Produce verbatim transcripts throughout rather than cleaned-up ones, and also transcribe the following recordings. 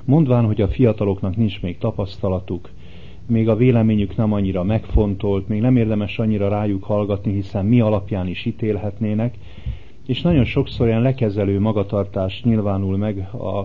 mondván, hogy a fiataloknak nincs még tapasztalatuk, még a véleményük nem annyira megfontolt, még nem érdemes annyira rájuk hallgatni, hiszen mi alapján is ítélhetnének, és nagyon sokszor ilyen lekezelő magatartás nyilvánul meg a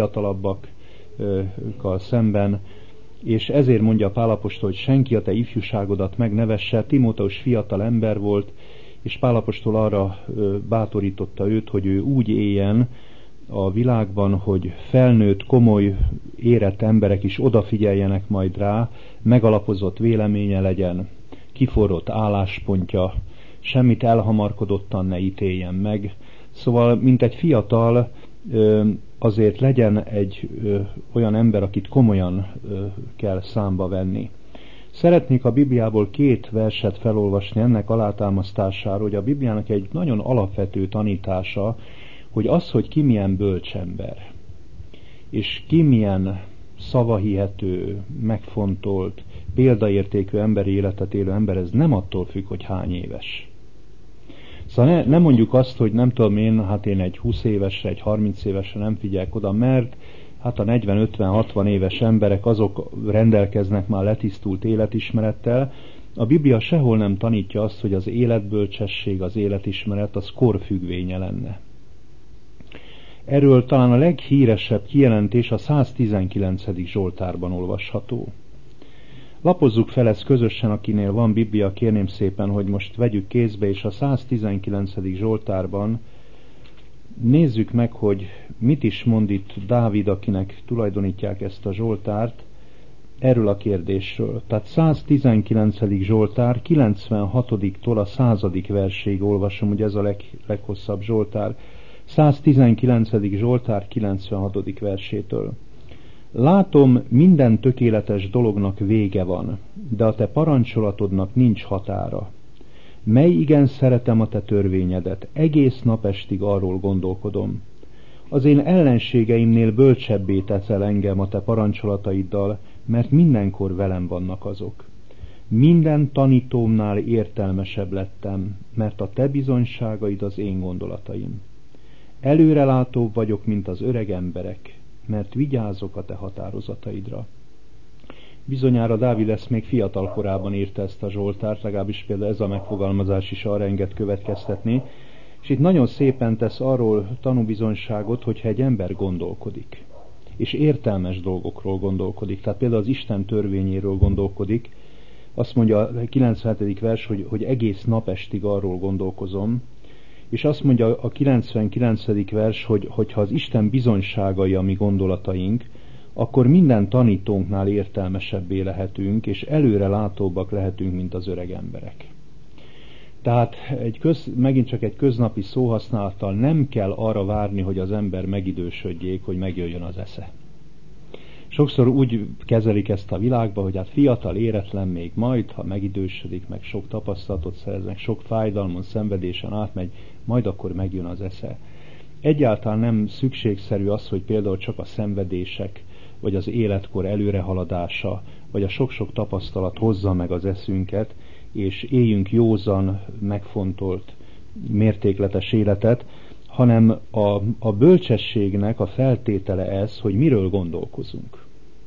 fiatalabbakkal szemben, és ezért mondja Pál apostol, hogy senki a te ifjúságodat megnevesse. Timóteus fiatal ember volt, és Pál apostol arra bátorította őt, hogy ő úgy éljen a világban, hogy felnőtt, komoly, érett emberek is odafigyeljenek majd rá, megalapozott véleménye legyen, kiforrott álláspontja, semmit elhamarkodottan ne ítéljen meg. Szóval, mint egy fiatal, azért legyen egy olyan ember, akit komolyan kell számba venni. Szeretnék a Bibliából két verset felolvasni ennek alátámasztására, hogy a Bibliának egy nagyon alapvető tanítása, hogy az, hogy ki milyen bölcsember, és ki milyen szavahihető, megfontolt, példaértékű emberi életet élő ember, ez nem attól függ, hogy hány éves. Szóval ne, ne mondjuk azt, hogy nem tudom én, hát én egy húsz évesre, egy harminc évesre nem figyelek oda, mert hát a negyven, ötven, hatvan éves emberek azok rendelkeznek már letisztult életismerettel. A Biblia sehol nem tanítja azt, hogy az életbölcsesség, az életismeret az korfüggvénye lenne. Erről talán a leghíresebb kijelentés a száztizenkilencedik Zsoltárban olvasható. Lapozzuk fel ezt közösen, akinél van Biblia, kérném szépen, hogy most vegyük kézbe, és a száztizenkilencedik Zsoltárban nézzük meg, hogy mit is mond itt Dávid, akinek tulajdonítják ezt a Zsoltárt, erről a kérdésről. Tehát száztizenkilencedik Zsoltár, kilencvenhatodiktól a századik verséig olvasom, ugye ez a leg, leghosszabb Zsoltár. száztizenkilencedik Zsoltár, kilencvenhatodik versétől. Látom, minden tökéletes dolognak vége van, de a te parancsolatodnak nincs határa. Mely igen szeretem a te törvényedet, egész napestig arról gondolkodom. Az én ellenségeimnél bölcsebbé teszel engem a te parancsolataiddal, mert mindenkor velem vannak azok. Minden tanítómnál értelmesebb lettem, mert a te bizonyságaid az én gondolataim. Előrelátóbb vagyok, mint az öreg emberek, mert vigyázok a te határozataidra. Bizonyára Dávid ezt még fiatal korában írta ezt a Zsoltárt, legalábbis például ez a megfogalmazás is arra enged következtetni, és itt nagyon szépen tesz arról tanúbizonyságot, hogyha egy ember gondolkodik, és értelmes dolgokról gondolkodik, tehát például az Isten törvényéről gondolkodik, azt mondja a kilencvenhetedik vers, hogy, hogy egész napestig arról gondolkozom, és azt mondja a kilencvenkilencedik vers, hogy hogyha az Isten bizonyságai a mi gondolataink, akkor minden tanítónknál értelmesebbé lehetünk, és előre látóbbak lehetünk, mint az öreg emberek. Tehát egy köz, megint csak egy köznapi szóhasználattal nem kell arra várni, hogy az ember megidősödjék, hogy megjöjjön az esze. Sokszor úgy kezelik ezt a világba, hogy hát fiatal, éretlen még majd, ha megidősödik, meg sok tapasztalatot szereznek, sok fájdalmon, szenvedésen átmegy, majd akkor megjön az esze. Egyáltalán nem szükségszerű az, hogy például csak a szenvedések, vagy az életkor előrehaladása, vagy a sok-sok tapasztalat hozza meg az eszünket, és éljünk józan, megfontolt, mértékletes életet, hanem a, a bölcsességnek a feltétele ez, hogy miről gondolkozunk.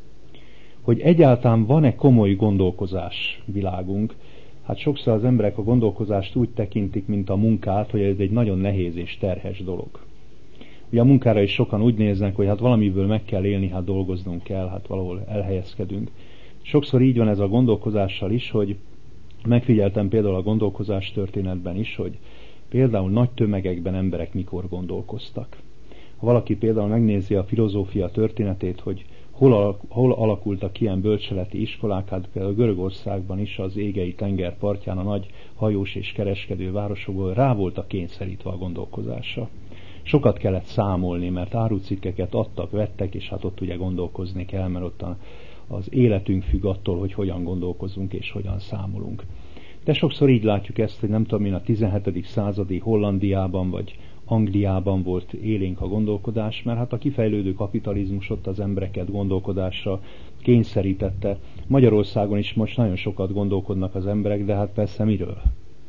Hogy egyáltalán van-e komoly gondolkozás világunk. Hát sokszor az emberek a gondolkozást úgy tekintik, mint a munkát, hogy ez egy nagyon nehéz és terhes dolog. Ugye a munkára is sokan úgy néznek, hogy hát valamiből meg kell élni, hát dolgoznunk kell, hát valahol elhelyezkedünk. Sokszor így van ez a gondolkozással is, hogy megfigyeltem például a gondolkozás történetben is, hogy például nagy tömegekben emberek mikor gondolkoztak. Ha valaki például megnézi a filozófia történetét, hogy hol, hol alakultak ilyen bölcseleti iskolák, hát például Görögországban is az égei tenger partján a nagy hajós és kereskedő városokból rá voltak kényszerítve a gondolkozásra. Sokat kellett számolni, mert árucikkeket adtak, vettek, és hát ott ugye gondolkozni kell, mert ott az életünk függ attól, hogy hogyan gondolkozunk és hogyan számolunk. De sokszor így látjuk ezt, hogy nem tudom én, a tizenhetedik századi Hollandiában vagy Angliában volt élénk a gondolkodás, mert hát a kifejlődő kapitalizmus ott az embereket gondolkodásra kényszerítette. Magyarországon is most nagyon sokat gondolkodnak az emberek, de hát persze miről?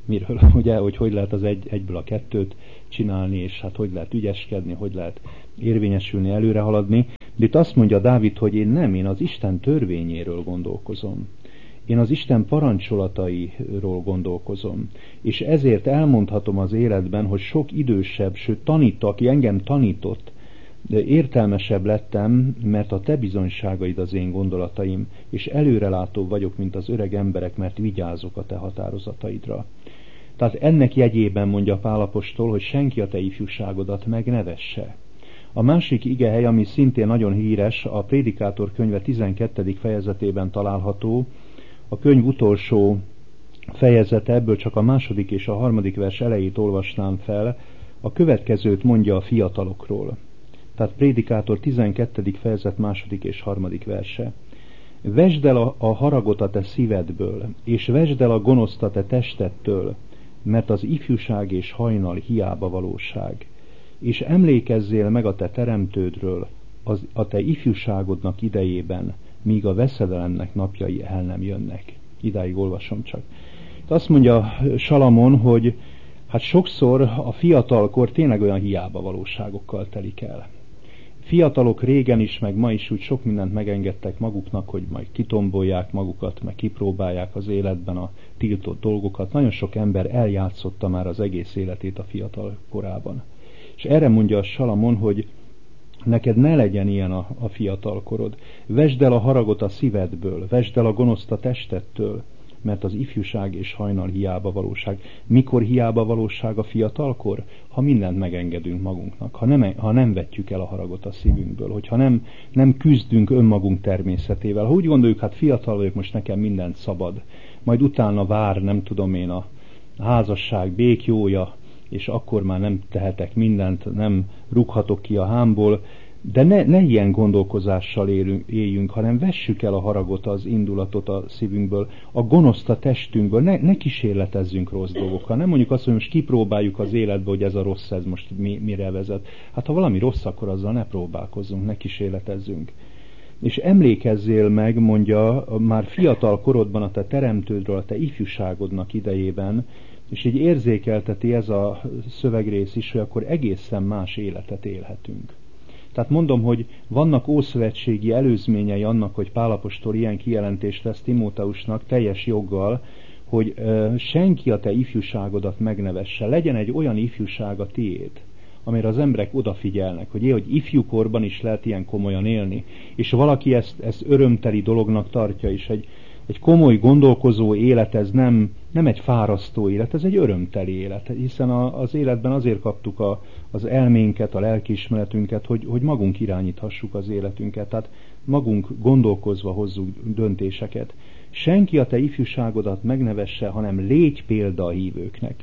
miről, ugye, hogy hogy lehet az egy, egyből a kettőt csinálni, és hát hogy lehet ügyeskedni, hogy lehet érvényesülni, előre haladni. De itt azt mondja Dávid, hogy én nem, én az Isten törvényéről gondolkozom. Én az Isten parancsolatairól gondolkozom. És ezért elmondhatom az életben, hogy sok idősebb, sőt tanít, aki engem tanított, de értelmesebb lettem, mert a te bizonyságaid az én gondolataim, és előrelátó vagyok, mint az öreg emberek, mert vigyázok a te határozataidra. Tehát ennek jegyében mondja Pál apostol, hogy senki a te ifjúságodat meg ne vesse. A másik igehely, ami szintén nagyon híres, a Prédikátor könyve tizenkettedik fejezetében található, a könyv utolsó fejezete, ebből csak a második és a harmadik vers elejét olvasnám fel, a következőt mondja a fiatalokról. Tehát Prédikátor tizenkettedik fejezet második és harmadik verse. Vesd el a, a haragot a te szívedből, és vesd el a gonoszt a te testettől, mert az ifjúság és hajnal hiába valóság. És emlékezzél meg a te teremtődről, az, a te ifjúságodnak idejében, míg a veszedelemnek napjai el nem jönnek. Idáig olvasom csak. Itt azt mondja Salamon, hogy hát sokszor a fiatalkor tényleg olyan hiába valóságokkal telik el. Fiatalok régen is, meg ma is úgy sok mindent megengedtek maguknak, hogy majd kitombolják magukat, meg kipróbálják az életben a tiltott dolgokat. Nagyon sok ember eljátszotta már az egész életét a fiatal korában. És erre mondja a Salamon, hogy neked ne legyen ilyen a, a fiatalkorod. Vesd el a haragot a szívedből, vesd el a gonoszt a testettől, mert az ifjúság és hajnal hiába valóság. Mikor hiába valóság a fiatalkor? Ha mindent megengedünk magunknak, ha nem, ha nem vetjük el a haragot a szívünkből, hogyha nem, nem küzdünk önmagunk természetével. Ha úgy gondoljuk, hát fiatal vagyok, most nekem mindent szabad, majd utána vár, nem tudom én, a házasság békjója, és akkor már nem tehetek mindent, nem rúghatok ki a hámból, de ne, ne ilyen gondolkozással élünk, éljünk, hanem vessük el a haragot, az indulatot a szívünkből, a gonoszt a testünkből, ne, ne kísérletezzünk rossz dolgokkal. Nem mondjuk azt, hogy most kipróbáljuk az életbe, hogy ez a rossz, ez most mi, mire vezet. Hát ha valami rossz, akkor azzal ne próbálkozzunk, ne kísérletezzünk. És emlékezzél meg, mondja, már fiatal korodban a te teremtődről, a te ifjúságodnak idejében, és így érzékelteti ez a szövegrész is, hogy akkor egészen más életet élhetünk. Tehát mondom, hogy vannak ószövetségi előzményei annak, hogy Pál apostol ilyen kijelentést tesz Timóteusnak teljes joggal, hogy ö, senki a te ifjúságodat megnevesse. Legyen egy olyan ifjúság a tiéd, amire az emberek odafigyelnek, hogy, é, hogy ifjúkorban is lehet ilyen komolyan élni. És valaki ezt, ezt örömteli dolognak tartja, és egy, egy komoly gondolkozó élet, ez nem, nem egy fárasztó élet, ez egy örömteli élet, hiszen a, az életben azért kaptuk a, az elménket, a lelkiismeretünket, hogy, hogy magunk irányíthassuk az életünket, tehát magunk gondolkozva hozzuk döntéseket. Senki a te ifjúságodat megnevesse, hanem légy példa a hívőknek.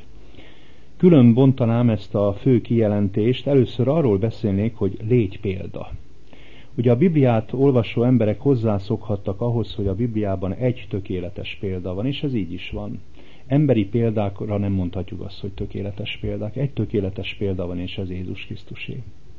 Külön bontanám ezt a fő kijelentést, először arról beszélnék, hogy légy példa. Ugye a Bibliát olvasó emberek hozzászokhattak ahhoz, hogy a Bibliában egy tökéletes példa van, és ez így is van. Emberi példákra nem mondhatjuk azt, hogy tökéletes példák. Egy tökéletes példa van, és ez Jézus Krisztusé.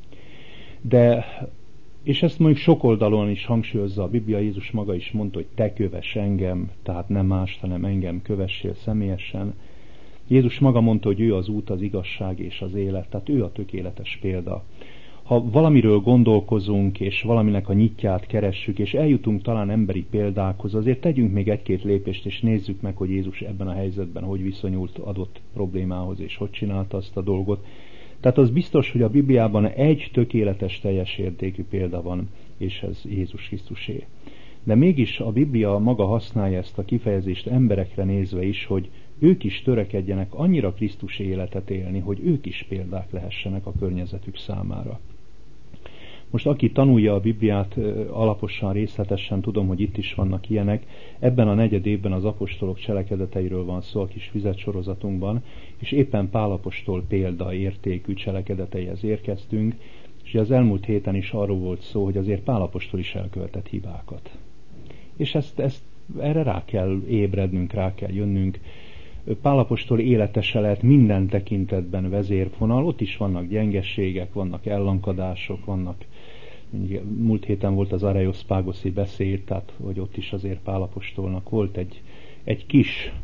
De, és ezt mondjuk sok oldalon is hangsúlyozza a Biblia, Jézus maga is mondta, hogy te kövess engem, tehát nem más, hanem engem kövessél személyesen. Jézus maga mondta, hogy ő az út, az igazság és az élet, tehát ő a tökéletes példa. Ha valamiről gondolkozunk, és valaminek a nyitját keressük, és eljutunk talán emberi példákhoz, azért tegyünk még egy-két lépést, és nézzük meg, hogy Jézus ebben a helyzetben hogy viszonyult adott problémához, és hogy csinálta azt a dolgot. Tehát az biztos, hogy a Bibliában egy tökéletes, teljes értékű példa van, és ez Jézus Krisztusé. De mégis a Biblia maga használja ezt a kifejezést emberekre nézve is, hogy ők is törekedjenek annyira Krisztus életet élni, hogy ők is példák lehessenek a környezetük számára. Most aki tanulja a Bibliát alaposan, részletesen, tudom, hogy itt is vannak ilyenek, ebben a negyed évben az apostolok cselekedeteiről van szó a kis füzetsorozatunkban, és éppen Pál apostol példaértékű cselekedeteihez érkeztünk, és az elmúlt héten is arról volt szó, hogy azért Pál apostol is elkövetett hibákat. És ezt, ezt erre rá kell ébrednünk, rá kell jönnünk. Pál apostol élete se lehet minden tekintetben vezérfonal, ott is vannak gyengességek, vannak ellankadások, vannak, múlt héten volt az Areospágoszi beszéd, tehát hogy ott is azért Pál apostolnak volt egy, egy kis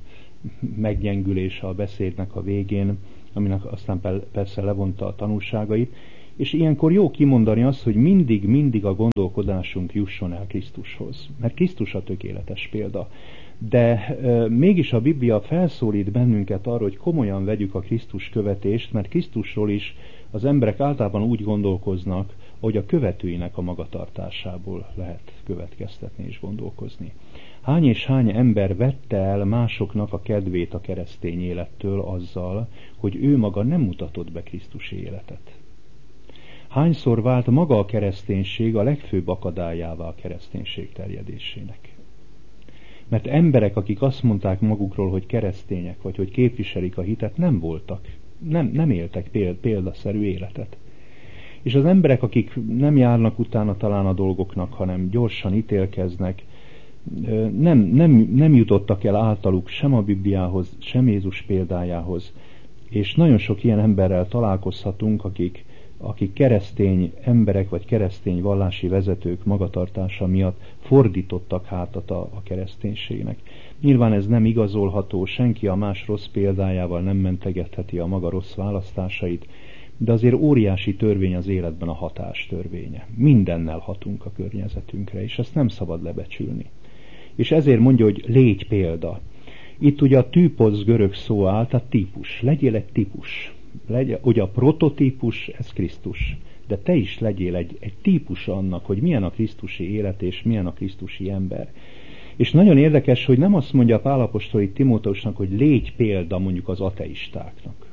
meggyengülése a beszédnek a végén, aminek aztán persze levonta a tanulságait, és ilyenkor jó kimondani azt, hogy mindig, mindig a gondolkodásunk jusson el Krisztushoz, mert Krisztus a tökéletes példa. De e, mégis a Biblia felszólít bennünket arra, hogy komolyan vegyük a Krisztus követést, mert Krisztusról is az emberek általában úgy gondolkoznak, hogy a követőinek a magatartásából lehet következtetni és gondolkozni. Hány és hány ember vette el másoknak a kedvét a keresztény élettől azzal, hogy ő maga nem mutatott be Krisztusi életet? Hányszor vált maga a kereszténység a legfőbb akadályává a kereszténység terjedésének? Mert emberek, akik azt mondták magukról, hogy keresztények, vagy hogy képviselik a hitet, nem voltak, nem, nem éltek példaszerű életet. És az emberek, akik nem járnak utána talán a dolgoknak, hanem gyorsan ítélkeznek, nem, nem, nem jutottak el általuk sem a Bibliához, sem Jézus példájához. És nagyon sok ilyen emberrel találkozhatunk, akik, akik keresztény emberek, vagy keresztény vallási vezetők magatartása miatt fordítottak hátat a, a kereszténységnek. Nyilván ez nem igazolható, senki a más rossz példájával nem mentegetheti a maga rossz választásait, de azért óriási törvény az életben a hatás törvénye. Mindennel hatunk a környezetünkre, és ezt nem szabad lebecsülni. És ezért mondja, hogy légy példa. Itt ugye a typos görög szó áll, tehát típus. Legyél egy típus. Legy, ugye a prototípus, ez Krisztus. De te is legyél egy, egy típus annak, hogy milyen a krisztusi élet, és milyen a krisztusi ember. És nagyon érdekes, hogy nem azt mondja Pál apostol itt Timóteusnak, hogy légy példa mondjuk az ateistáknak.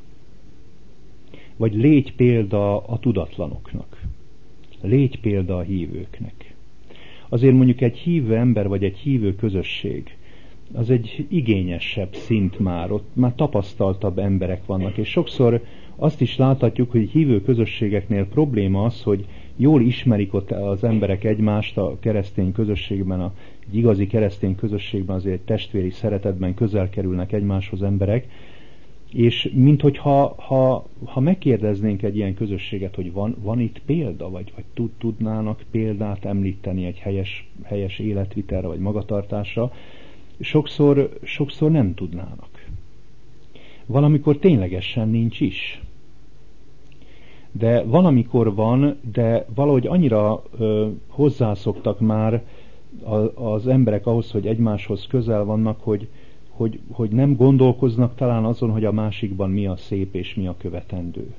Vagy légy példa a tudatlanoknak. Légy példa a hívőknek. Azért mondjuk egy hívő ember, vagy egy hívő közösség, az egy igényesebb szint már, ott már tapasztaltabb emberek vannak, és sokszor azt is láthatjuk, hogy hívő közösségeknél probléma az, hogy jól ismerik ott az emberek egymást a keresztény közösségben, a, egy igazi keresztény közösségben azért egy testvéri szeretetben közel kerülnek egymáshoz emberek, és minthogyha ha, ha megkérdeznénk egy ilyen közösséget, hogy van, van itt példa, vagy, vagy tud, tudnának példát említeni egy helyes, helyes életvitelre, vagy magatartásra, sokszor, sokszor nem tudnának. Valamikor ténylegesen nincs is. De valamikor van, de valahogy annyira ö, hozzászoktak már a, az emberek ahhoz, hogy egymáshoz közel vannak, hogy Hogy, hogy nem gondolkoznak talán azon, hogy a másikban mi a szép és mi a követendő.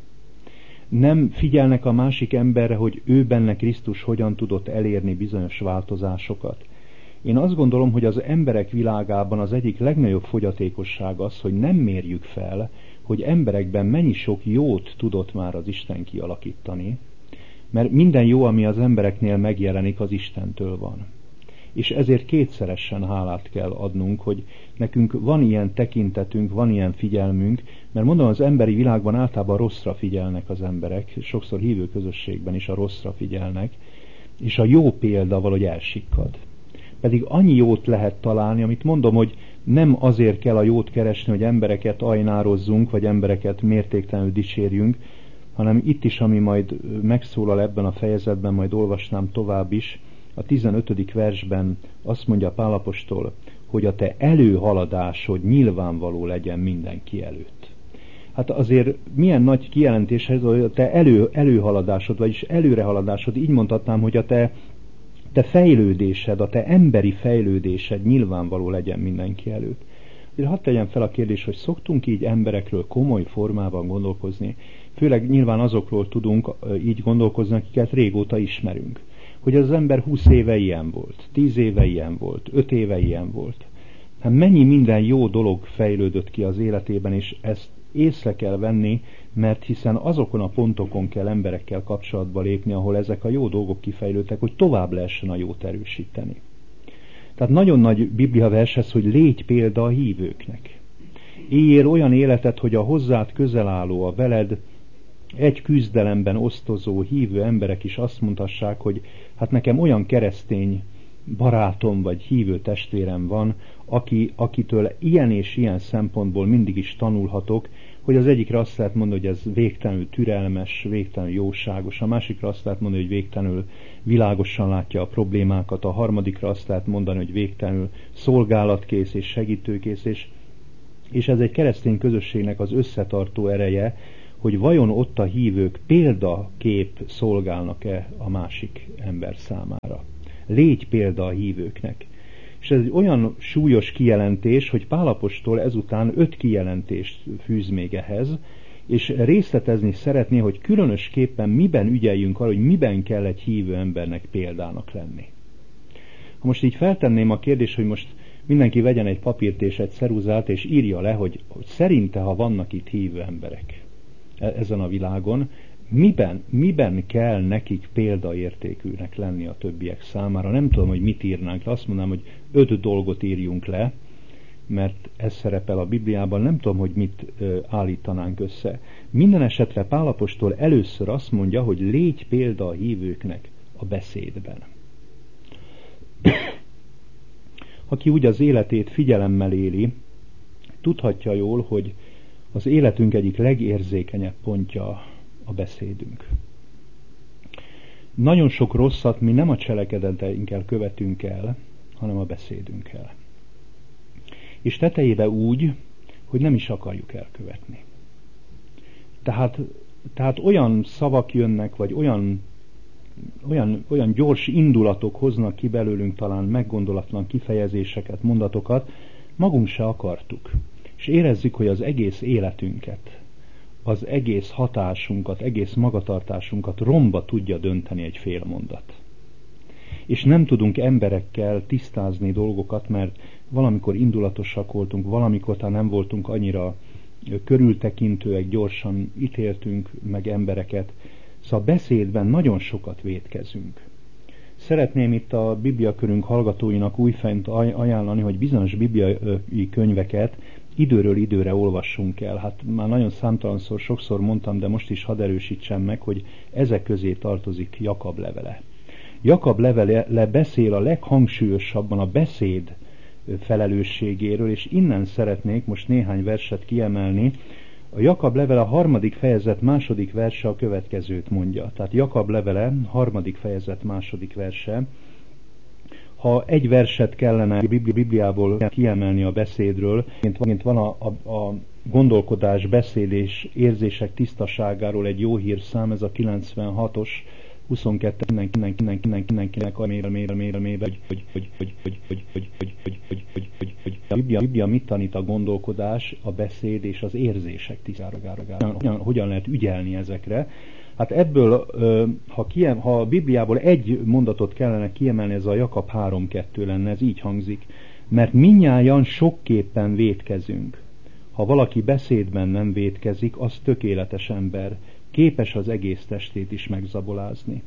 Nem figyelnek a másik emberre, hogy ő benne Krisztus hogyan tudott elérni bizonyos változásokat. Én azt gondolom, hogy az emberek világában az egyik legnagyobb fogyatékosság az, hogy nem mérjük fel, hogy emberekben mennyi sok jót tudott már az Isten kialakítani, mert minden jó, ami az embereknél megjelenik, az Istentől van. És ezért kétszeresen hálát kell adnunk, hogy nekünk van ilyen tekintetünk, van ilyen figyelmünk, mert mondom, az emberi világban általában rosszra figyelnek az emberek, sokszor hívő közösségben is a rosszra figyelnek, és a jó példa valahogy elsikkad. Pedig annyi jót lehet találni, amit mondom, hogy nem azért kell a jót keresni, hogy embereket ajnározzunk, vagy embereket mértéktelenül dicsérjünk, hanem itt is, ami majd megszólal ebben a fejezetben, majd olvasnám tovább is, a tizenötödik versben azt mondja Pál apostol, hogy a te előhaladásod nyilvánvaló legyen mindenki előtt. Hát azért milyen nagy kijelentés ez, hogy a te elő, előhaladásod, vagyis előrehaladásod, így mondhatnám, hogy a te, te fejlődésed, a te emberi fejlődésed nyilvánvaló legyen mindenki előtt. Hadd tegyem fel a kérdést, hogy szoktunk így emberekről komoly formában gondolkozni, főleg nyilván azokról tudunk így gondolkozni, akiket régóta ismerünk. Hogy az ember húsz éve ilyen volt, tíz éve ilyen volt, öt éve ilyen volt. Hát mennyi minden jó dolog fejlődött ki az életében, és ezt észre kell venni, mert hiszen azokon a pontokon kell emberekkel kapcsolatba lépni, ahol ezek a jó dolgok kifejlődtek, hogy tovább lehessen a jót erősíteni. Tehát nagyon nagy bibliavers ez, hogy légy példa a hívőknek. Éljél olyan életet, hogy a hozzád közel álló, a veled egy küzdelemben osztozó, hívő emberek is azt mondhassák, hogy hát nekem olyan keresztény barátom vagy hívő testvérem van, aki, akitől ilyen és ilyen szempontból mindig is tanulhatok, hogy az egyikre azt lehet mondani, hogy ez végtelenül türelmes, végtelenül jóságos, a másikra azt lehet mondani, hogy végtelenül világosan látja a problémákat, a harmadikra azt lehet mondani, hogy végtelenül szolgálatkész és segítőkész, és És ez egy keresztény közösségnek az összetartó ereje, hogy vajon ott a hívők példakép szolgálnak-e a másik ember számára. Légy példa a hívőknek. És ez egy olyan súlyos kijelentés, hogy Pál apostol ezután öt kijelentést fűz még ehhez, és részletezni szeretné, hogy különösképpen miben ügyeljünk arra, hogy miben kell egy hívő embernek példának lenni. Ha most így feltenném a kérdést, hogy most mindenki vegyen egy papírt és egy ceruzát, és írja le, hogy, hogy szerinte, ha vannak itt hívő emberek ezen a világon, miben, miben kell nekik példaértékűnek lenni a többiek számára. Nem tudom, hogy mit írnánk le. Azt mondanám, hogy öt dolgot írjunk le, mert ez szerepel a Bibliában, nem tudom, hogy mit ö, állítanánk össze. Minden esetre Pál apostol először azt mondja, hogy légy példa a hívőknek a beszédben. Aki úgy az életét figyelemmel éli, tudhatja jól, hogy az életünk egyik legérzékenyebb pontja a beszédünk. Nagyon sok rosszat mi nem a cselekedeteinkkel követünk el, hanem a beszédünkkel. És tetejébe úgy, hogy nem is akarjuk elkövetni. Tehát, tehát olyan szavak jönnek, vagy olyan, olyan, olyan gyors indulatok hoznak ki belőlünk talán meggondolatlan kifejezéseket, mondatokat, magunk se akartuk. És érezzük, hogy az egész életünket, az egész hatásunkat, egész magatartásunkat romba tudja dönteni egy fél mondat. És nem tudunk emberekkel tisztázni dolgokat, mert valamikor indulatosak voltunk, valamikor talán nem voltunk annyira körültekintőek, gyorsan ítéltünk meg embereket. Szóval beszédben nagyon sokat vétkezünk. Szeretném itt a Bibliakörünk hallgatóinak újfent ajánlani, hogy bizonyos bibliai könyveket időről időre olvassunk el. Hát már nagyon számtalanszor, sokszor mondtam, de most is hadd erősítsem meg, hogy ezek közé tartozik Jakab levele. Jakab levele beszél a leghangsúlyosabban a beszéd felelősségéről, és innen szeretnék most néhány verset kiemelni. A Jakab levele a harmadik fejezet második verse a következőt mondja. Tehát Jakab levele harmadik fejezet második verse. Ha egy verset kellene a Bibliából kiemelni a beszédről, mint van a, a, a gondolkodás, beszéd és érzések tisztaságáról egy jó hírszám, ez a kilencvenhatos, huszonkettő mindenkinek, mindenkinek, mindenkinek a mér, mér, mér, mér, hogy, hogy, hogy, hogy, hogy, hogy, hogy, hogy, hogy, hogy, hogy, hogy, hogy, a Biblia, a Biblia mit tanít a gondolkodás, a beszéd és az érzések tisztáságára? Hogyan, hogyan lehet ügyelni ezekre? Hát ebből, ha, kiem, ha a Bibliából egy mondatot kellene kiemelni, ez a Jakab három kettő lenne, ez így hangzik. Mert mindnyájan sokképpen vétkezünk. Ha valaki beszédben nem vétkezik, az tökéletes ember, képes az egész testét is megzabolázni.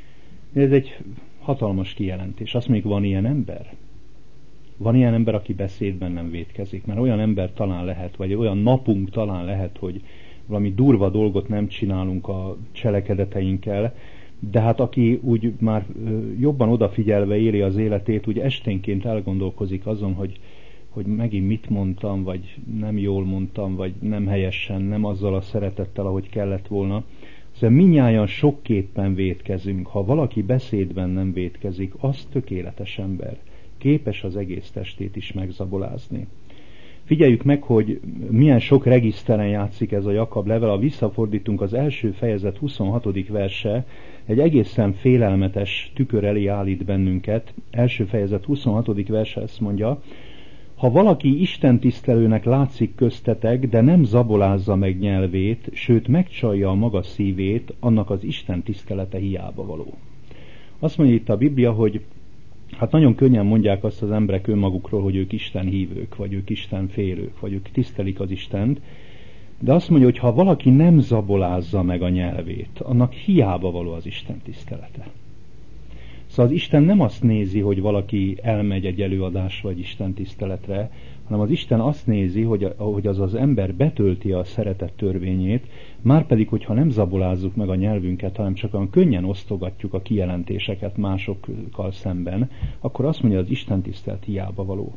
Ez egy hatalmas kijelentés. Azt még van ilyen ember? Van ilyen ember, aki beszédben nem vétkezik, mert olyan ember talán lehet, vagy olyan napunk talán lehet, hogy valami durva dolgot nem csinálunk a cselekedeteinkkel, de hát aki úgy már jobban odafigyelve éli az életét, úgy esténként elgondolkozik azon, hogy, hogy megint mit mondtam, vagy nem jól mondtam, vagy nem helyesen, nem azzal a szeretettel, ahogy kellett volna. Szóval mindnyájan sokképpen vétkezünk. Ha valaki beszédben nem vétkezik, az tökéletes ember. Képes az egész testét is megzabolázni. Figyeljük meg, hogy milyen sok regiszteren játszik ez a Jakab level. Ha visszafordítunk, az első fejezet huszonhatodik verse egy egészen félelmetes tükör elé állít bennünket. Első fejezet huszonhatodik verse ezt mondja: ha valaki istentisztelőnek látszik köztetek, de nem zabolázza meg nyelvét, sőt megcsalja a maga szívét, annak az Isten tisztelete hiába való. Azt mondja itt a Biblia, hogy hát nagyon könnyen mondják azt az emberek önmagukról, hogy ők Isten hívők, vagy ők Isten félők, vagy ők tisztelik az Istent, de azt mondja, hogy ha valaki nem zabolázza meg a nyelvét, annak hiába való az Isten tisztelete. Szóval az Isten nem azt nézi, hogy valaki elmegy egy előadás vagy Isten tiszteletre, hanem az Isten azt nézi, hogy, hogy az az ember betölti a szeretet törvényét, márpedig, hogyha nem zabolázzuk meg a nyelvünket, hanem csak olyan könnyen osztogatjuk a kijelentéseket másokkal szemben, akkor azt mondja, az Isten tisztelet hiába való.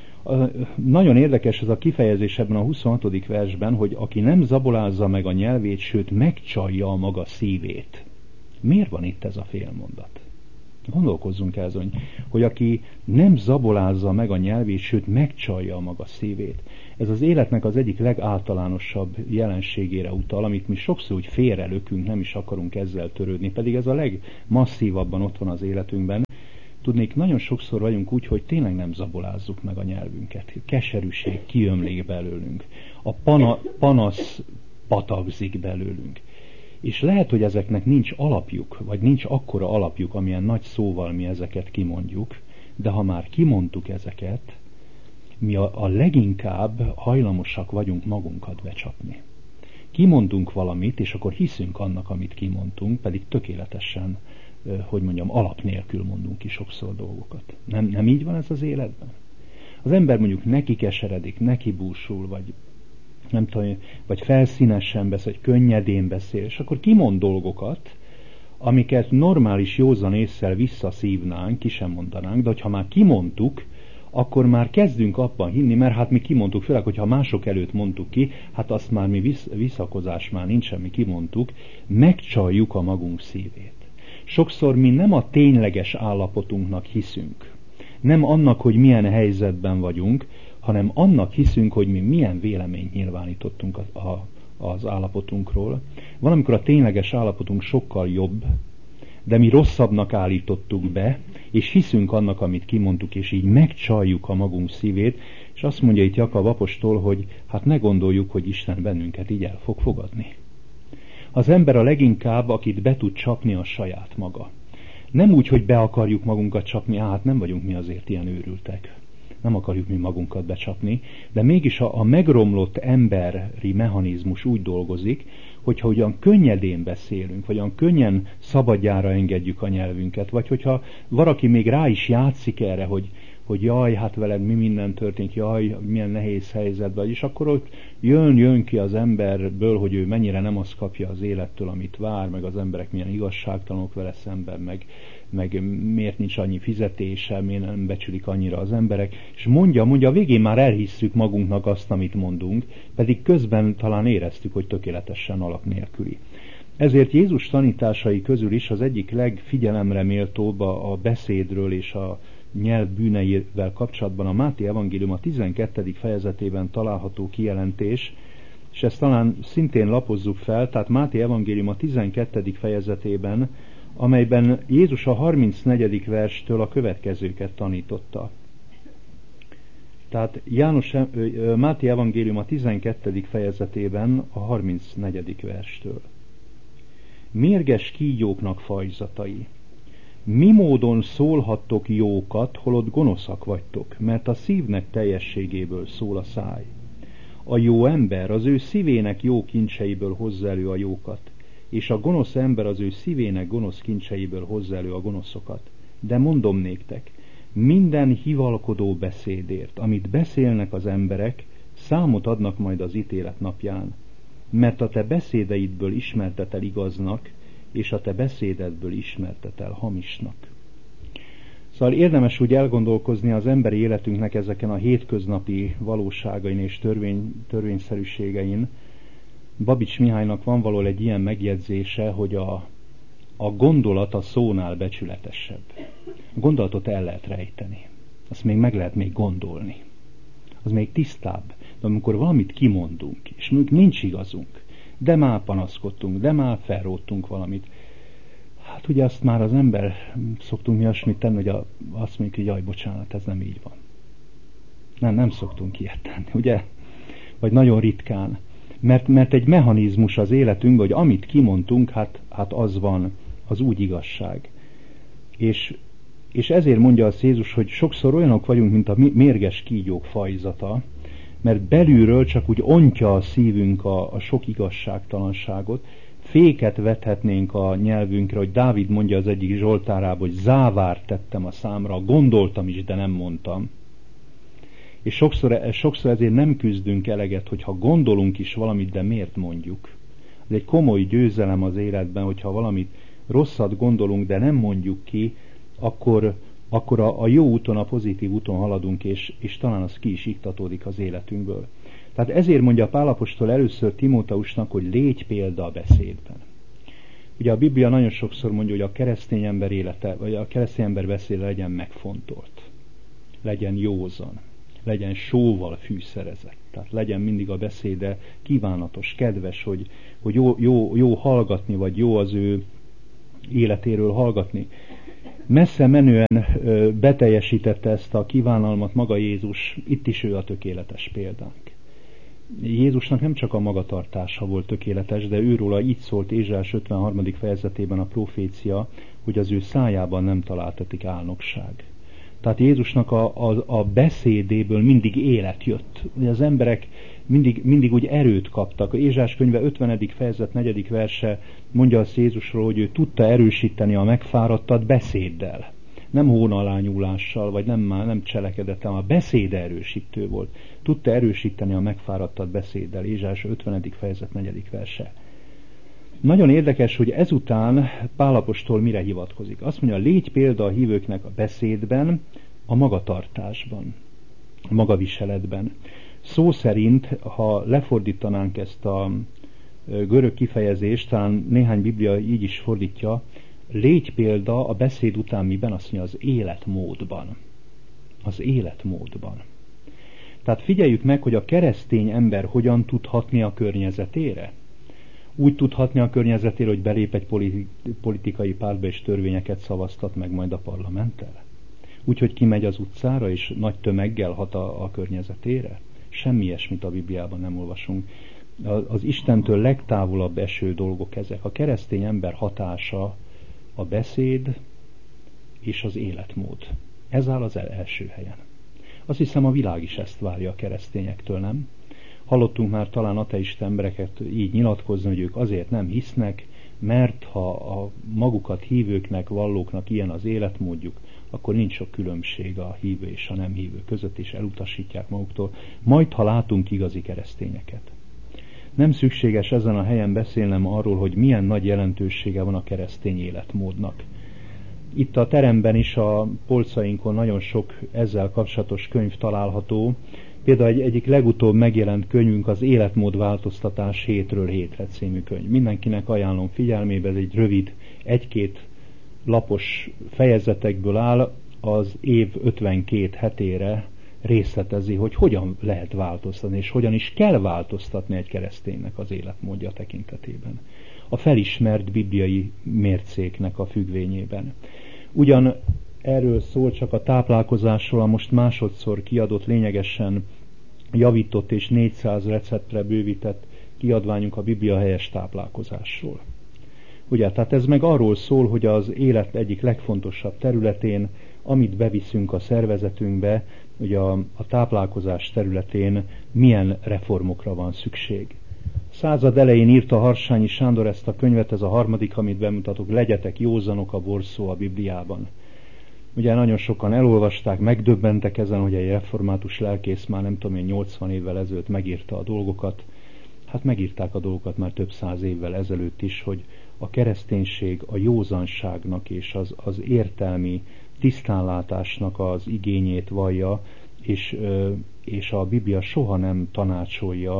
Nagyon érdekes ez a kifejezés ebben a huszonhatodik versben, hogy aki nem zabolázza meg a nyelvét, sőt megcsalja a maga szívét. Miért van itt ez a félmondat? Gondolkozzunk el azon, hogy aki nem zabolázza meg a nyelvét, sőt megcsalja a maga szívét. Ez az életnek az egyik legáltalánosabb jelenségére utal, amit mi sokszor úgy félrelökünk, nem is akarunk ezzel törődni, pedig ez a legmasszívabban ott van az életünkben. Tudnék, nagyon sokszor vagyunk úgy, hogy tényleg nem zabolázzuk meg a nyelvünket. Keserűség kiömlik belőlünk. A pana, panasz patagzik belőlünk. És lehet, hogy ezeknek nincs alapjuk, vagy nincs akkora alapjuk, amilyen nagy szóval mi ezeket kimondjuk, de ha már kimondtuk ezeket, mi a, a leginkább hajlamosak vagyunk magunkat becsapni. Kimondunk valamit, és akkor hiszünk annak, amit kimondtunk, pedig tökéletesen, hogy mondjam, alap nélkül mondunk ki sokszor dolgokat. Nem, nem így van ez az életben? Az ember mondjuk neki keseredik, neki búsul, vagy nem tudom, vagy felszínesen beszél, vagy könnyedén beszél, és akkor kimond dolgokat, amiket normális józan ésszel visszaszívnánk, ki sem mondanánk, de hogyha már kimondtuk, akkor már kezdünk abban hinni, mert hát mi kimondtuk, főleg, hogyha mások előtt mondtuk ki, hát azt már mi visz, visszakozás már nincsen, mi kimondtuk, megcsaljuk a magunk szívét. Sokszor mi nem a tényleges állapotunknak hiszünk, nem annak, hogy milyen helyzetben vagyunk, hanem annak hiszünk, hogy mi milyen véleményt nyilvánítottunk a, a, az állapotunkról. Van, amikor a tényleges állapotunk sokkal jobb, de mi rosszabbnak állítottuk be, és hiszünk annak, amit kimondtuk, és így megcsaljuk a magunk szívét, és azt mondja itt Jakab apostol, hogy hát ne gondoljuk, hogy Isten bennünket így el fog fogadni. Az ember a leginkább, akit be tud csapni, a saját maga. Nem úgy, hogy be akarjuk magunkat csapni, hát nem vagyunk mi azért ilyen őrültek. Nem akarjuk mi magunkat becsapni, de mégis a, a megromlott emberi mechanizmus úgy dolgozik, hogyha ugyan könnyedén beszélünk, vagy olyan könnyen szabadjára engedjük a nyelvünket, vagy hogyha valaki még rá is játszik erre, hogy, hogy jaj, hát veled mi minden történik, jaj, milyen nehéz helyzet vagy, és akkor ott jön, jön ki az emberből, hogy ő mennyire nem azt kapja az élettől, amit vár, meg az emberek milyen igazságtalanok vele szemben, meg, meg miért nincs annyi fizetése, miért nem becsülik annyira az emberek, és mondja, mondja, a végén már elhisszük magunknak azt, amit mondunk, pedig közben talán éreztük, hogy tökéletesen alap nélküli. Ezért Jézus tanításai közül is az egyik legfigyelemre méltóbb a, a beszédről és a nyelv bűneivel kapcsolatban a Máté evangélium a tizenkettedik fejezetében található kijelentés, és ezt talán szintén lapozzuk fel, tehát Máté evangélium a tizenkettedik fejezetében, amelyben Jézus a harmincnegyedik verstől a következőket tanította. Tehát János, Máté evangélium a tizenkettedik fejezetében a harmincnegyedik verstől. Mérges kígyóknak fajzatai! Mi módon szólhattok jókat, holott gonoszak vagytok, mert a szívnek teljességéből szól a száj. A jó ember az ő szívének jó kincseiből hozza elő a jókat, és a gonosz ember az ő szívének gonosz kincseiből hozza elő a gonoszokat. De mondom néktek, minden hivalkodó beszédért, amit beszélnek az emberek, számot adnak majd az ítélet napján, mert a te beszédeidből ismertetel igaznak, és a te beszédedből ismertetel hamisnak. Szóval érdemes úgy elgondolkozni az emberi életünknek ezeken a hétköznapi valóságain és törvény, törvényszerűségein. Babics Mihálynak van való egy ilyen megjegyzése, hogy a, a gondolat a szónál becsületesebb. A gondolatot el lehet rejteni. Azt még meg lehet még gondolni. Az még tisztább. De amikor valamit kimondunk, és mondjuk nincs igazunk, de már panaszkodtunk, de már felróttunk valamit, hát ugye azt már az ember, szoktunk mi olyasmit tenni, hogy a, azt mondjuk, hogy jaj, bocsánat, ez nem így van. Nem, nem szoktunk ilyet tenni, ugye? Vagy nagyon ritkán. Mert, mert egy mechanizmus az életünkben, hogy amit kimondtunk, hát, hát az van, az úgy igazság. És, és ezért mondja az Jézus, hogy sokszor olyanok vagyunk, mint a mérges kígyók fajzata, mert belülről csak úgy ontja a szívünk a, a sok igazságtalanságot, féket vethetnénk a nyelvünkre, hogy Dávid mondja az egyik zsoltárában, hogy závárt tettem a számra, gondoltam is, de nem mondtam. És sokszor, sokszor ezért nem küzdünk eleget, hogyha gondolunk is valamit, de miért mondjuk. Ez egy komoly győzelem az életben, hogyha valamit rosszat gondolunk, de nem mondjuk ki, akkor, akkor a, a jó úton, a pozitív úton haladunk, és, és talán az ki is iktatódik az életünkből. Tehát ezért mondja Pál apostol először Timóteusnak, hogy légy példa a beszédben. Ugye a Biblia nagyon sokszor mondja, hogy a keresztény ember élete, vagy a keresztény ember beszéde legyen megfontolt, legyen józan, legyen sóval fűszerezett. Tehát legyen mindig a beszéde kívánatos, kedves, hogy, hogy jó, jó, jó hallgatni, vagy jó az ő életéről hallgatni. Messze menően beteljesítette ezt a kívánalmat maga Jézus, itt is ő a tökéletes példánk. Jézusnak nem csak a magatartása volt tökéletes, de őróla így szólt Ézsaiás ötvenharmadik fejezetében a profécia, hogy az ő szájában nem találtatik álnokság. Tehát Jézusnak a, a, a beszédéből mindig élet jött. Az emberek mindig, mindig úgy erőt kaptak. Ézsaiás könyve ötvenedik fejezet negyedik verse mondja azt Jézusról, hogy ő tudta erősíteni a megfáradtat beszéddel. Nem hónalányúlással, vagy nem, nem cselekedettel, a beszéd erősítő volt. Tudta erősíteni a megfáradtat beszéddel. Ézsaiás ötvenedik fejezet negyedik verse. Nagyon érdekes, hogy ezután Pál apostol mire hivatkozik. Azt mondja, légy példa a hívőknek a beszédben, a magatartásban, a magaviseletben. Szó szerint, ha lefordítanánk ezt a görög kifejezést, talán néhány biblia így is fordítja, légy példa a beszéd után miben? Azt mondja, az életmódban. Az életmódban. Tehát figyeljük meg, hogy a keresztény ember hogyan tudhatni a környezetére. Úgy tudhatni a környezetére, hogy belép egy politikai pártba és törvényeket szavaztat meg majd a parlamenttel. Úgyhogy kimegy az utcára és nagy tömeggel hat a, a környezetére. Semmi ilyesmit a Bibliában nem olvasunk. Az Istentől legtávolabb eső dolgok ezek. A keresztény ember hatása a beszéd és az életmód. Ez áll az első helyen. Azt hiszem, a világ is ezt várja a keresztényektől, nem? Hallottunk már talán ateista embereket így nyilatkozni, hogy ők azért nem hisznek, mert ha a magukat hívőknek, vallóknak ilyen az életmódjuk, akkor nincs sok különbség a hívő és a nem hívő között, és elutasítják maguktól. Majd, ha látunk igazi keresztényeket. Nem szükséges ezen a helyen beszélnem arról, hogy milyen nagy jelentősége van a keresztény életmódnak. Itt a teremben is a polcainkon nagyon sok ezzel kapcsolatos könyv található. Például egy, egyik legutóbb megjelent könyvünk az Életmódváltoztatás hétről hétre című könyv. Mindenkinek ajánlom figyelmébe, ez egy rövid, egy-két lapos fejezetekből áll, az év ötvenkét hetére részletezi, hogy hogyan lehet változtatni, és hogyan is kell változtatni egy kereszténynek az életmódja tekintetében. A felismert bibliai mércéknek a függvényében. Ugyan erről szól csak a táplálkozásról, a most másodszor kiadott, lényegesen javított és négyszáz receptre bővített kiadványunk a Biblia helyes táplálkozásról. Ugye, tehát ez meg arról szól, hogy az élet egyik legfontosabb területén, amit beviszünk a szervezetünkbe, ugye a, a táplálkozás területén milyen reformokra van szükség. Század elején írta Harsányi Sándor ezt a könyvet, ez a harmadik, amit bemutatok, legyetek józanok, a borszó a Bibliában. Ugye nagyon sokan elolvasták, megdöbbentek ezen, hogy egy református lelkész már nem tudom én nyolcvan évvel ezelőtt megírta a dolgokat. Hát megírták a dolgokat már több száz évvel ezelőtt is, hogy a kereszténység a józanságnak és az, az értelmi tisztánlátásnak az igényét vallja, és, és a Biblia soha nem tanácsolja